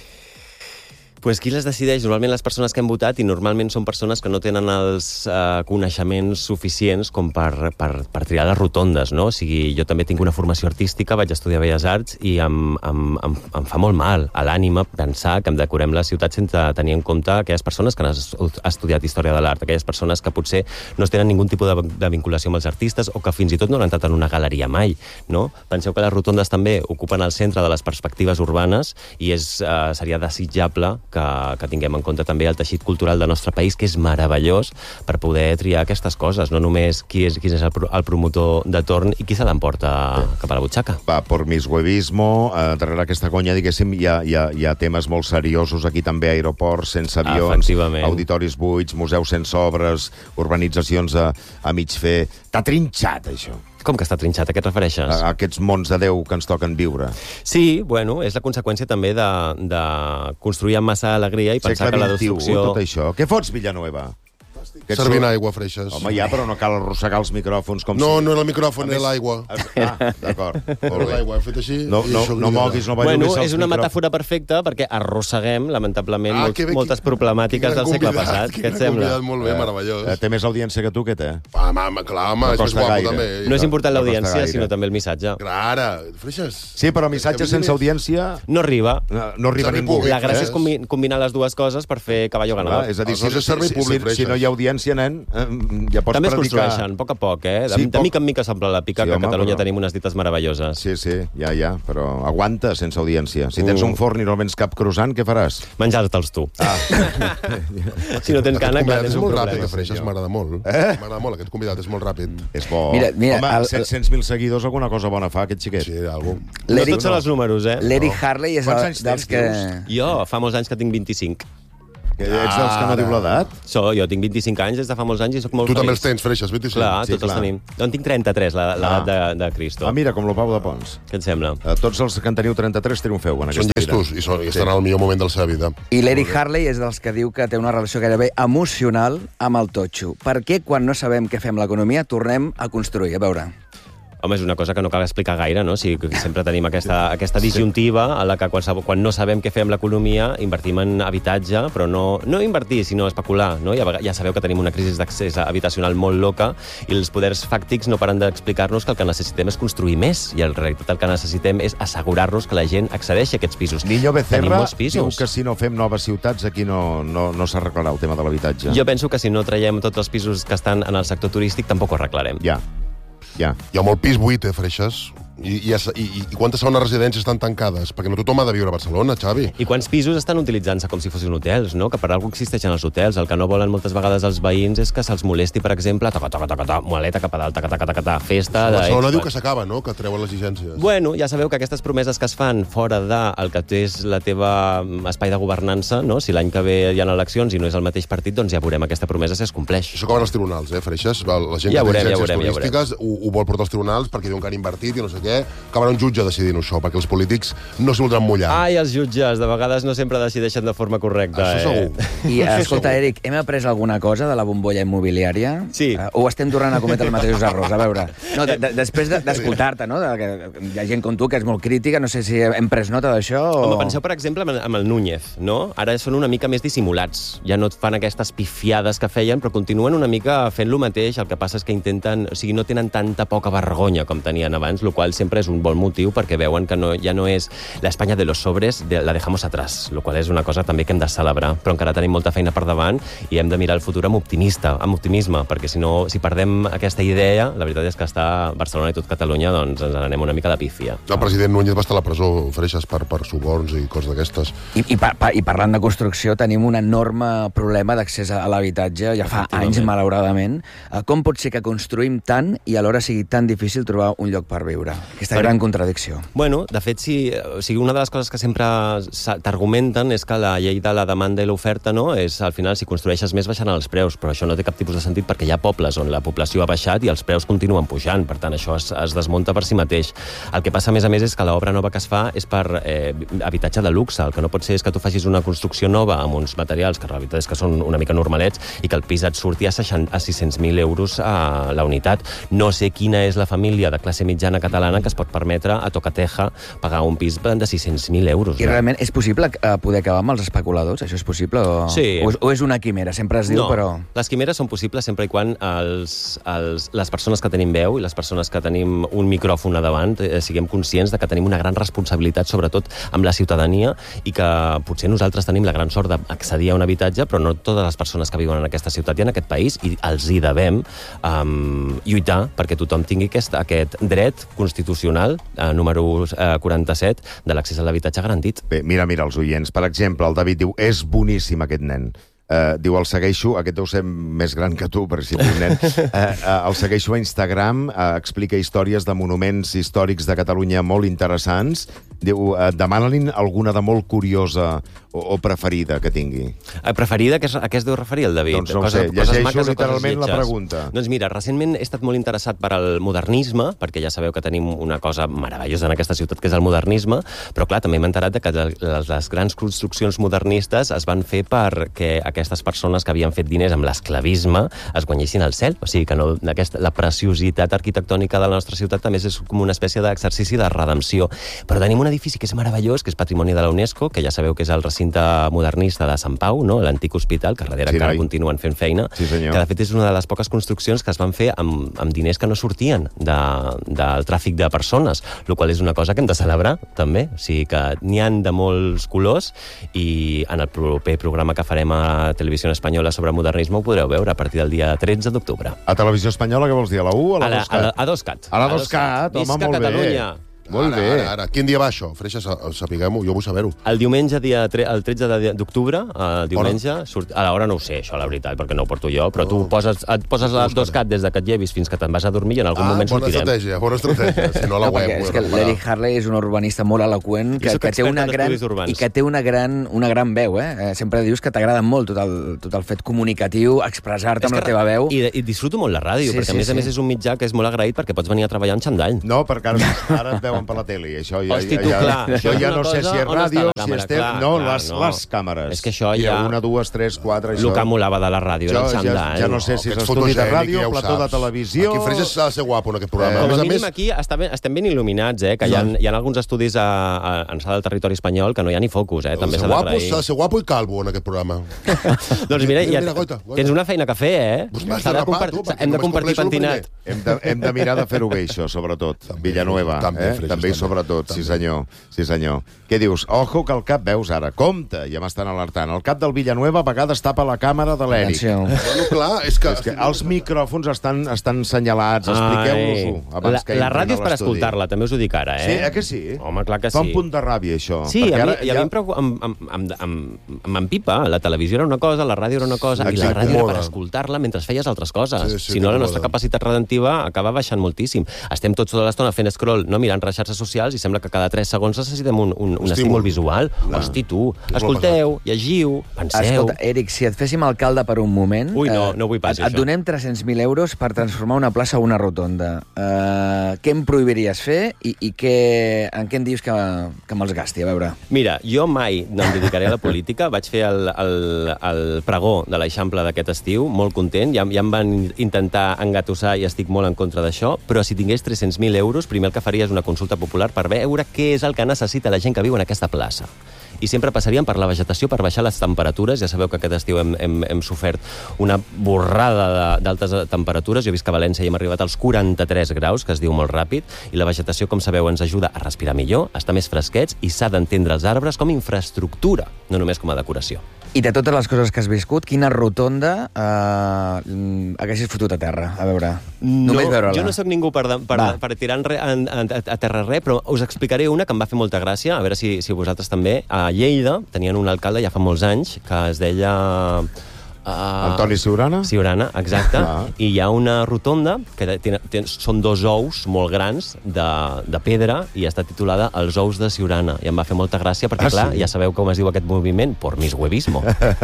Pues qui les decideix? Normalment les persones que han votat, i normalment són persones que no tenen els eh, coneixements suficients com per, per, per triar les rotondes, no? O sigui, jo també tinc una formació artística, vaig estudiar Belles Arts, i em, em, em, em fa molt mal a l'ànima pensar que em decorem la ciutat sense tenir en compte aquelles persones que han es- estudiat història de l'art, aquelles persones que potser no tenen ningun tipus de, de vinculació amb els artistes, o que fins i tot no han entrat en una galeria mai, no? Penseu que les rotondes també ocupen el centre de les perspectives urbanes, i és, eh, seria desitjable que, que tinguem en compte també el teixit cultural del nostre país, que és meravellós, per poder triar aquestes coses, no només qui és, qui és el, pro- el promotor de torn i qui se l'emporta cap a la butxaca. Va, pormishuevismo, eh, darrere aquesta conya, diguéssim, hi ha, hi, ha, hi ha temes molt seriosos aquí també, aeroports sense avions, Efectivament. auditoris buits, museus sense obres, urbanitzacions a, a mig fer. T'ha trinxat, això, Com que està trinxat? A què et refereixes? a, a aquests mons de Déu que ens toquen viure. Sí, bueno, és la conseqüència també de, de construir amb massa alegria i pensar Segle que la vint-i-u, destrucció... tot això. Què fots, Villanueva? servint aigua, Freixes. Home, ja, però no cal arrossegar els micròfons com No, si... no era el micròfon, era l'aigua. Ah, d'acord. Era l'aigua, he fet així... No, no, no moguis, no Bueno, ballugis els és una micròfons. metàfora perfecta perquè arrosseguem, lamentablement, Ah, molts, que bé, moltes que- problemàtiques que gran del segle convidat, passat. que Què et gran sembla? convidat, molt bé, meravellós. Eh, té més audiència que tu, què té? Ah, home, clar, home, No és més costa guapo, gaire. també. No és important No costa l'audiència, gaire. sinó també el missatge. Clara, Freixes. Sí, però missatges sense audiència No arriba. no, no arriba Servei ningú. públic, La gràcia eh? és combi- combinar les dues coses per fer caballo Clar, ganador. és a dir, si, Aleshores és servei si, públic, si, si no hi ha audiència, nen, eh, ja pots També es predicar... construeixen, a poc a poc, eh? De, Sí, de poc- mica en mica s'omple la pica, Sí, que home, a Catalunya però- tenim unes dites meravelloses. Sí, sí, ja, ja, però aguanta sense audiència. Si tens Mm. un forn i no vens cap croissant, què faràs? Menjar-te'ls tu. Ah. Si no tens Aquest gana, clar, convidat tens és un molt problema. ràpid, Freixes, m'agrada molt. Eh? M'agrada molt, aquest convidat és molt ràpid. És bo. Mira, mira, Home, el- set-cents mil seguidors, alguna cosa bona fa, aquest xiquet. Sí, algú. No L'Eric tots són els números, eh? l'Eric Harley és Quants el, anys dels tens, que... Jo fa molts anys que tinc vint-i-cinc. Que ets dels que no diu l'edat? So, jo tinc vint-i-cinc anys des de fa molts anys i sóc molt Tu també els feliç. tens, Freixes, vint-i-cinc. Clar, Sí, tots els clar. tenim. Jo en tinc trenta-tres, la- l'edat Ah. de, de Cristo. Ah, mira, com el Pau de Pons. Què et sembla? Eh, Tots els que en teniu trenta-tres triomfeu en Són aquesta vida. llestos i, són, i estan al millor moment de la seva vida. I l'Eric Harley és dels que diu que té una relació gairebé emocional amb el totxo. Per què, quan no sabem què fem l'economia, tornem a construir? A veure... Home, és una cosa que no cal explicar gaire, no? O sigui, que sempre tenim aquesta, aquesta disjuntiva a la que quan, quan no sabem què fer amb l'economia invertim en habitatge, però no, no invertir, sinó especular, no? Ja, ja sabeu que tenim una crisi d'accés habitacional molt loca i els poders fàctics no paren d'explicar-nos que el que necessitem és construir més i en realitat el que necessitem és assegurar-nos que la gent accedeixi a aquests pisos. Niño Tenim Becerra molts diu pisos. que si no fem noves ciutats aquí no, no, no s'arreglarà el tema de l'habitatge. Jo penso que si no traiem tots els pisos que estan en el sector turístic tampoc ho arreglarem. Ja, ja. Hi ha molt pis buit, eh, Freixes? I, i, i, i quantes segones residències estan tancades? Perquè no tothom ha de viure a Barcelona, Xavi. I quants pisos estan utilitzant-se com si fossin hotels, no? Que per alguna cosa existeixen els hotels. El que no volen moltes vegades els veïns és que se'ls molesti, per exemple, toca, toca, toca, toca, maleta cap a dalt, taca, taca, taca, taca, festa... de Barcelona diu expats. que s'acaba, no?, que treuen les llicències. Bueno, ja sabeu que aquestes promeses que es fan fora del que és la teva mm, espai de governança, no? Si l'any que ve hi ha eleccions i no és el mateix partit, doncs ja veurem aquesta promesa si es compleix. Això acaben els tribunals, eh, Freixes? La gent Ja que veurem, té ja llicències veurem, ja turístiques ho, ho vol portar als tribunals perquè diuen que han invertit i no sé què. Acabarà un jutge decidint això, perquè els polítics no s'hi voldran mullar. Ai, els jutges, de vegades no sempre decideixen de forma correcta. Això eh? segur. I, Això escolta, segur. Eric, hem après alguna cosa de la bombolla immobiliària? Sí. Uh, o estem tornant a cometre els mateixos errors? A veure, no, de, de, després de- d'escoltar-te, no? De, que hi ha gent com tu que és molt crítica, no sé si hem pres nota d'això o... Home, penseu, per exemple, amb el- amb el Núñez, no? Ara són una mica més dissimulats. Ja no et fan aquestes pifiades que feien, però continuen una mica fent lo mateix. El que passa és que intenten... O sigui, no tenen tanta poca vergonya com tenien abans, el qual sempre és un bon motiu perquè veuen que no, ja no és l'Espanya de los sobres, de, la dejamos atrás, el qual és una cosa també que hem de celebrar. Però encara tenim molta feina per davant i hem de mirar el futur amb optimista, amb optimisme, perquè si no, si perdem aquesta idea, la veritat és que està Barcelona i tot Catalunya, doncs ens n'anem una mica de pífia. El president Núñez va estar a la presó, Freixes, per, per suborns i coses d'aquestes. I, i, pa, pa, I parlant de construcció, tenim un enorme problema d'accés a l'habitatge, ja fa anys, malauradament. Eh, Com pot ser que construïm tant i alhora sigui tan difícil trobar un lloc per viure? Aquesta Bueno. gran contradicció. Bueno, de fet, sí, o sigui, una de les coses que sempre s'ha- t'argumenten és que la llei de la demanda i l'oferta, no?, és, al final, si construeixes més, baixaran els preus, però això no té cap tipus de sentit perquè hi ha pobles on la població ha baixat i els preus continuen pujant, per tant, això es, es desmunta per si mateix. El que passa, a més a més, és que l'obra nova que es fa és per eh, habitatge de luxe. El que no pot ser és que tu facis una construcció nova amb uns materials que la veritat és que són una mica normalets i que el pis et surti a, a sis-cents mil euros a la unitat. No sé quina és la família de classe mitjana catalana que es pot permetre a tocateja pagar un pis de sis-cents mil euros. I realment és possible eh, poder acabar amb els especuladors? Això és possible? O, Sí. o, és, o és una quimera? Sempre es diu, no, però... les quimeres són possibles sempre i quan els, els, les persones que tenim veu i les persones que tenim un micròfon a davant eh, siguem conscients de que tenim una gran responsabilitat, sobretot amb la ciutadania, i que potser nosaltres tenim la gran sort d'accedir a un habitatge, però no totes les persones que viuen en aquesta ciutat i en aquest país, i els hi devem um, lluitar perquè tothom tingui aquest, aquest dret constitucional, eh, número eh, quaranta-set, de l'accés a l'habitatge garantit. Bé, mira, mira, els oients. Per exemple, el David diu, és boníssim aquest nen. Uh, diu, el segueixo, aquest deu ser més gran que tu, per si ets un nen. Uh, uh, el segueixo a Instagram, uh, explica històries de monuments històrics de Catalunya molt interessants Diu, eh, demana-li alguna de molt curiosa o, o preferida que tingui. Eh, preferida? A què, es- a què es deu referir el David? Doncs no ho sé, llegeixo literalment la pregunta. Doncs mira, recentment he estat molt interessat per al modernisme, perquè ja sabeu que tenim una cosa meravellosa en aquesta ciutat, que és el modernisme, però clar, també m'he enterat de que les, les grans construccions modernistes es van fer perquè aquestes persones que havien fet diners amb l'esclavisme es guanyessin el cel. O sigui que no, aquesta, la preciositat arquitectònica de la nostra ciutat també és com una espècie d'exercici de redempció. Però tenim un edifici que és meravellós, que és patrimoni de la UNESCO, que ja sabeu que és el recinte modernista de Sant Pau, no? L'antic hospital, que darrere Sí, encara noi. continuen fent feina, Sí, senyor. que de fet és una de les poques construccions que es van fer amb, amb diners que no sortien de, del tràfic de persones, el qual és una cosa que hem de celebrar, també. O sigui que n'hi han de molts colors i en el proper programa que farem a Televisió Espanyola sobre modernisme ho podreu veure a partir del dia tretze d'octubre. A Televisió Espanyola, què vols dir? A la U o a A, la la, a, la, dos cat? a Doscat. A la Doscat, home, Visca molt bé. Catalunya. Molt ara, bé. Ara, ara. Quin dia va això? Freixa, sa- sapiguem-ho, jo vull saber-ho. El diumenge, dia tre el tretze de- d'octubre, el diumenge, surt... a l'hora no ho sé, això, la veritat, perquè no ho porto jo, però tu poses, et poses la Doscat des de que et llevis fins que te'n vas a dormir i en algun Ah, moment bona sortirem. estratègia, bona estratègia. Si no, a la No, web... perquè ho és he que recuperat. l'Eric Harley és un urbanista molt eloqüent, que, Jo soc que té expert una en gran, estudis urbans. i que té una gran, una gran veu, eh? Eh, Sempre dius que t'agrada molt tot el, tot el fet comunicatiu, expressar-te amb la teva veu. I, I disfruto molt la ràdio, Sí, perquè sí, a més a sí. més és un mitjà que és molt agraït perquè pots venir a treballar amb xandall. No, perquè ara, ara et veuen per la tele, i això ja... Hosti, ja, tu, ja, clar, jo això és ja una no sé cosa si és on està ràdio, la si càmera, és tele... clar, no, clar, les, no. les càmeres. És que això Hi ha ja- una, dues, tres, quatre, això... El que molava de la ràdio Jo era el ja, xandall. ja no sé si és Aquest estudi de fotogènic, ràdio, ja ho plató de saps. televisió... Aquí Freixa s'ha de ser guapo en aquest programa. Eh, a Com més a a mínim més, aquí estem ben, estem ben il·luminats, eh? Que hi ha, Exacte. hi ha alguns estudis a, a, en sala del territori espanyol que no hi ha ni focus, eh? També s'ha s'ha de guapo, d'agrair. s'ha de ser guapo i calvo en aquest programa. Doncs mira, Mira, ja, mira, goita, goita. tens una feina que fer, eh? Pues m'has S'ha de de rapar, compar- tu, perquè hem de només compartir compleixo el pentinat. Hem de, hem de mirar de fer-ho bé, això, sobretot. També, Villanueva, també, eh? Freixas, També i també. sobretot, sí També. senyor. Sí senyor. Què dius? Ojo que el cap, veus ara, compte, ja m'estan alertant. El cap del Villanueva a vegades tapa la càmera de l'Eric. Atenció. Bueno, clar, és que... És que els micròfons estan, estan senyalats, expliqueu-nos-ho Ai, abans la, que la entrin ràdio a és per l'estudi. escoltar-la, també us ho dic ara, eh? Sí, eh que sí? Home, clar que Fa sí. un punt de ràbia, això. Sí, perquè a mi, ara i a mi em, preocupa, em, em, em, em, em empipa. La televisió era una cosa, la ràdio era una cosa, i la Exacte. ràdio era per Moda. escoltar-la mentre feies altres coses. Sí, sí, si no, la que nostra moda. capacitat redentiva acaba baixant moltíssim. Estem tots tota l'estona fent scroll, no mirant les xarxes socials, i sembla que cada tres segons necessitem un, un, un Estímul. estímul visual. Clar. Hosti, tu, És molt escolteu, llegiu, penseu... Escolta, Eric, si et féssim alcalde per un moment... Ui, no, eh, no vull pas, et, et això. donem tres-cents mil euros per transformar una plaça en una rotonda. Eh, què em prohibiries fer i, i què, en què em dius que, que me'ls gasti? A veure. Mira, jo mai no em dedicaré a la política. Vaig fer el, el, el pregó de l'Eixample d'aquest estiu, molt content. Ja, ja em van intentar engatussar i estic molt en contra d'això, però si tingués tres-cents mil euros, primer el que faria és una consulta popular per veure què és el que necessita la gent que viu en aquesta plaça. I sempre passaríem per la vegetació per baixar les temperatures. Ja sabeu que aquest estiu hem, hem, hem sofert una borrada de- d'altes temperatures. Jo he vist que a València hi hem arribat als quaranta-tres graus, que es diu molt ràpid, i la vegetació, com sabeu, ens ajuda a respirar millor, a estar més fresquets, i s'ha d'entendre els arbres com a infraestructura, no només com a decoració. I de totes les coses que has viscut, quina rotonda eh, mm, haguessis fotut a terra? A veure, només veure-la. Jo no sóc ningú per, per, Va. per tirar en re, en, en, a terra res, però us explicaré una que em va fer molta gràcia, a veure si, si vosaltres també. A Lleida tenien un alcalde ja fa molts anys que es deia... Uh, Antoni Siurana? Siurana, exacte. Ah. I hi ha una rotonda que ten, ten, són dos ous molt grans de, de pedra i està titulada Els ous de Siurana. I em va fer molta gràcia perquè, Ah, clar, sí? ja sabeu com es diu aquest moviment, por mis huevismo.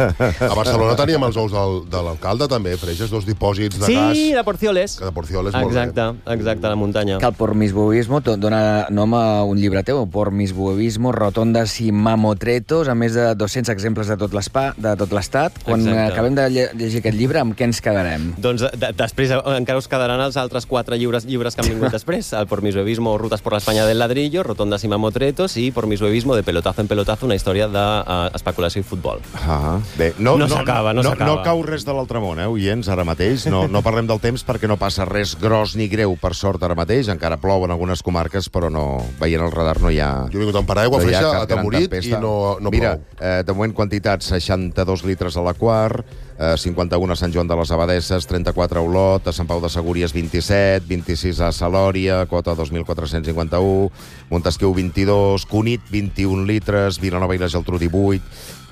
A Barcelona teníem els ous del, de l'alcalde, també, Freixas, dos dipòsits de gas. Sí, de Porcioles. Que de Porcioles, molt Exacte, bé. exacte, a la muntanya. Que el Por mis buevismo do- dona nom a un llibre teu, Por mis buevismo, rotondes i mamotretos, a més de dos-cents exemples de tot l'espa- de tot l'estat. Quan Exacte. acabem de lle- llegir aquest llibre, amb què ens quedarem? Doncs de, després eh, encara us quedaran els altres quatre llibres, llibres que han vingut després. El Por mi suevismo, Rutas por la España del ladrillo, Rotondas y mamotretos, i Por mi suevismo, de pelotazo en pelotazo, una història d'especulació uh, i futbol. Ah, bé, no, No s'acaba, no s'acaba. No cau res de l'altre món, eh, oients, ara mateix. No, no parlem del temps perquè no passa res gros ni greu, per sort, ara mateix. Encara plou en algunes comarques, però no, veient el radar no hi ha... Jo he vingut amb paraigua, no hi ha Freixa, cap gran atemorit, tempesta. i no, no Mira, plou. eh, de moment quantitat, seixanta-dos litres a la Quart, eh, cinquanta-un a Sant Joan de les Abadesses, trenta-quatre a Olot, a Sant Pau de Segúries vint-i-set, vint-i-sis a Salòria, quota dos mil quatre-cents cinquanta-un, Montesquieu vint-i-dos, Cunit vint-i-un litres, Vilanova i la Geltrú divuit,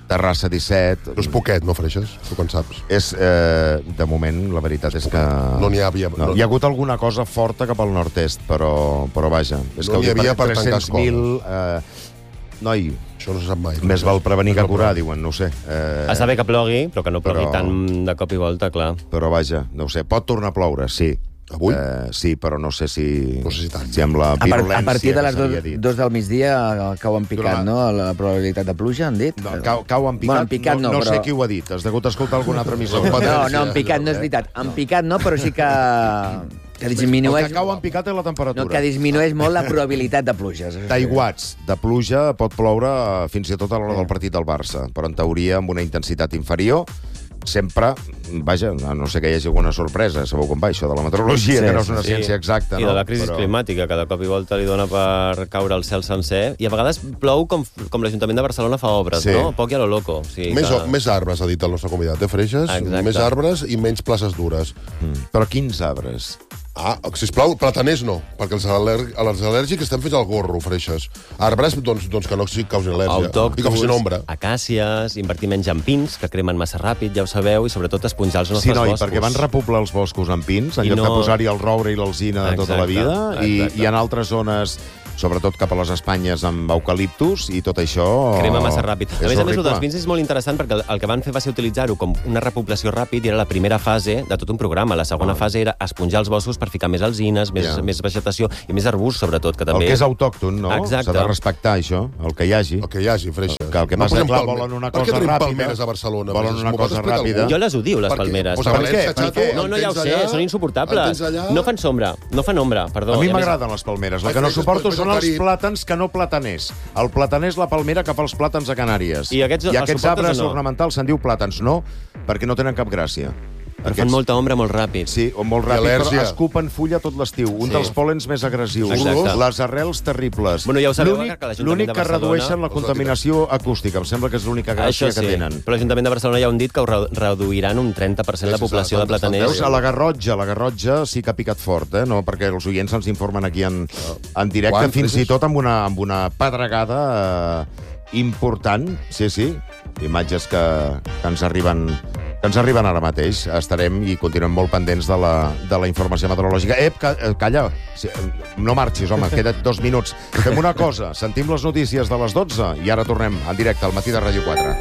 Terrassa disset... No és poquet, no, Freixes? Tu quan saps? És, eh, de moment, la veritat és que... No n'hi havia... No, hi ha hagut alguna cosa forta cap al nord-est, però, però vaja. És No que n'hi havia per tancar tres-cents mil... Eh, noi, Això no se sap mai. més val prevenir que curar, diuen, no ho sé. Eh, Està bé que plogui, però que no plogui Però- tant de cop i volta, clar. Però vaja, no ho sé. Pot tornar a ploure, sí. Avui? Eh, sí, però no sé si... No sé si tant. Si amb la A, par virulència a partir de les que dos, s'havia dit. dos del migdia eh, cau en picat, Durant- no? La probabilitat de pluja, han dit? No, cau, cau en picat, Bueno, en picat no, no, no però... sé qui ho ha dit. Has degut escoltar algun altre emissor. No, no, en picat no és veritat. En picat no, però sí que, que El disminueix... que cau en picat és la temperatura. No, que disminueix molt la probabilitat de pluges. D'aiguats, de pluja, pot ploure eh, fins i tot a l'hora del partit del Barça, però en teoria amb una intensitat inferior, sempre, vaja, a no sé que hi hagi alguna sorpresa, sabeu com va això de la meteorologia, Sí, que no és una Sí. ciència exacta, I no? de la crisi Però- climàtica, que de cop i volta li dona per caure el cel sencer. I a vegades plou com, com l'Ajuntament de Barcelona fa obres, Sí. no? Poc i a lo loco. O sigui Més, que... més arbres, ha dit el nostre convidat, eh, Freixes? Exacte. Més arbres i menys places dures. Mm. Però quins arbres? Ah, sisplau, plataners no, perquè els, al·ler els al·lèrgics estem fins al gorro, Freixes. Arbres, doncs, doncs que no causin al·lèrgia. I que facin ombra. acàcies, invertir menys en pins, que cremen massa ràpid, ja ho sabeu, i sobretot esponjar els nostres Sí, noi, boscos. perquè van repoblar els boscos amb pins, en I lloc no- de posar-hi el roure i l'alzina de tota la Exacte, vida, i, exacte. i en altres zones, sobretot cap a les Espanyes, amb eucaliptus, i tot això... Crema massa ràpid. A és més a més, el horrible. dels vins és molt interessant perquè el, el que van fer va ser utilitzar-ho com una repoblació ràpid i era la primera fase de tot un programa. La segona fase era esponjar els boscos per ficar més alzines, més, Ja. més vegetació i més arbust, sobretot, que El també... que és autòcton, no? Exacte. S'ha de respectar això, el que hi hagi. El que hi hagi, Freixes. Que el que passa, posem clar, palme- volen una Per cosa què tenim ràpida. palmeres a Barcelona? Volen Freixes? una M'ho pot cosa explicar ràpida. algú? Jo les odio, les Per què? palmeres. Pues Per València, què? Per xato, què? en No, no, ja ho tens sé, allà? són En insuportables. tens allà? No fan sombra, no fan ombra, perdó. A mi I més- m'agraden les palmeres. El Ai, que no Freixes, suporto però són és el els Carib. plàtans que no plataners. El plataner és la palmera que fa els plàtans a Canàries. I aquests I els aquests suportes arbres o no? ornamentals se'n diu plàtans. No, perquè no tenen cap gràcia. Però fan molta ombra molt ràpid. Sí, o molt I ràpid, però al·lèrgia. escupen fulla tot l'estiu. Un Sí. dels pòlens més agressius. Exacte. Les arrels terribles. Bueno, ja ho sabeu, L'únic- que l'Ajuntament L'únic de que Barcelona- redueixen la contaminació acústica. Em sembla que és l'única gràcia Això sí, que tenen. però l'Ajuntament de Barcelona ja ho han dit que ho re- reduiran un trenta per cent la Sí, sí, sí, població de estan- estan plataners. Veus, a la Garrotxa, la Garrotxa sí que ha picat fort, eh? No, perquè els oients ens informen aquí en, en directe, Quan, fins i Freixes? tot amb una, amb una pedregada eh, important, sí, sí, imatges que, que ens arriben que ens arriben ara mateix. Estarem i continuem molt pendents de la, de la informació meteorològica. Ep, ca, eh, calla, sí, no marxis, home, queda't dos minuts. Fem una cosa, sentim les notícies de les dotze i ara tornem en directe al matí de Ràdio quatre.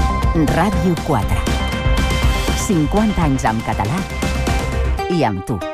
Ràdio quatre. cinquanta anys en català i amb tu.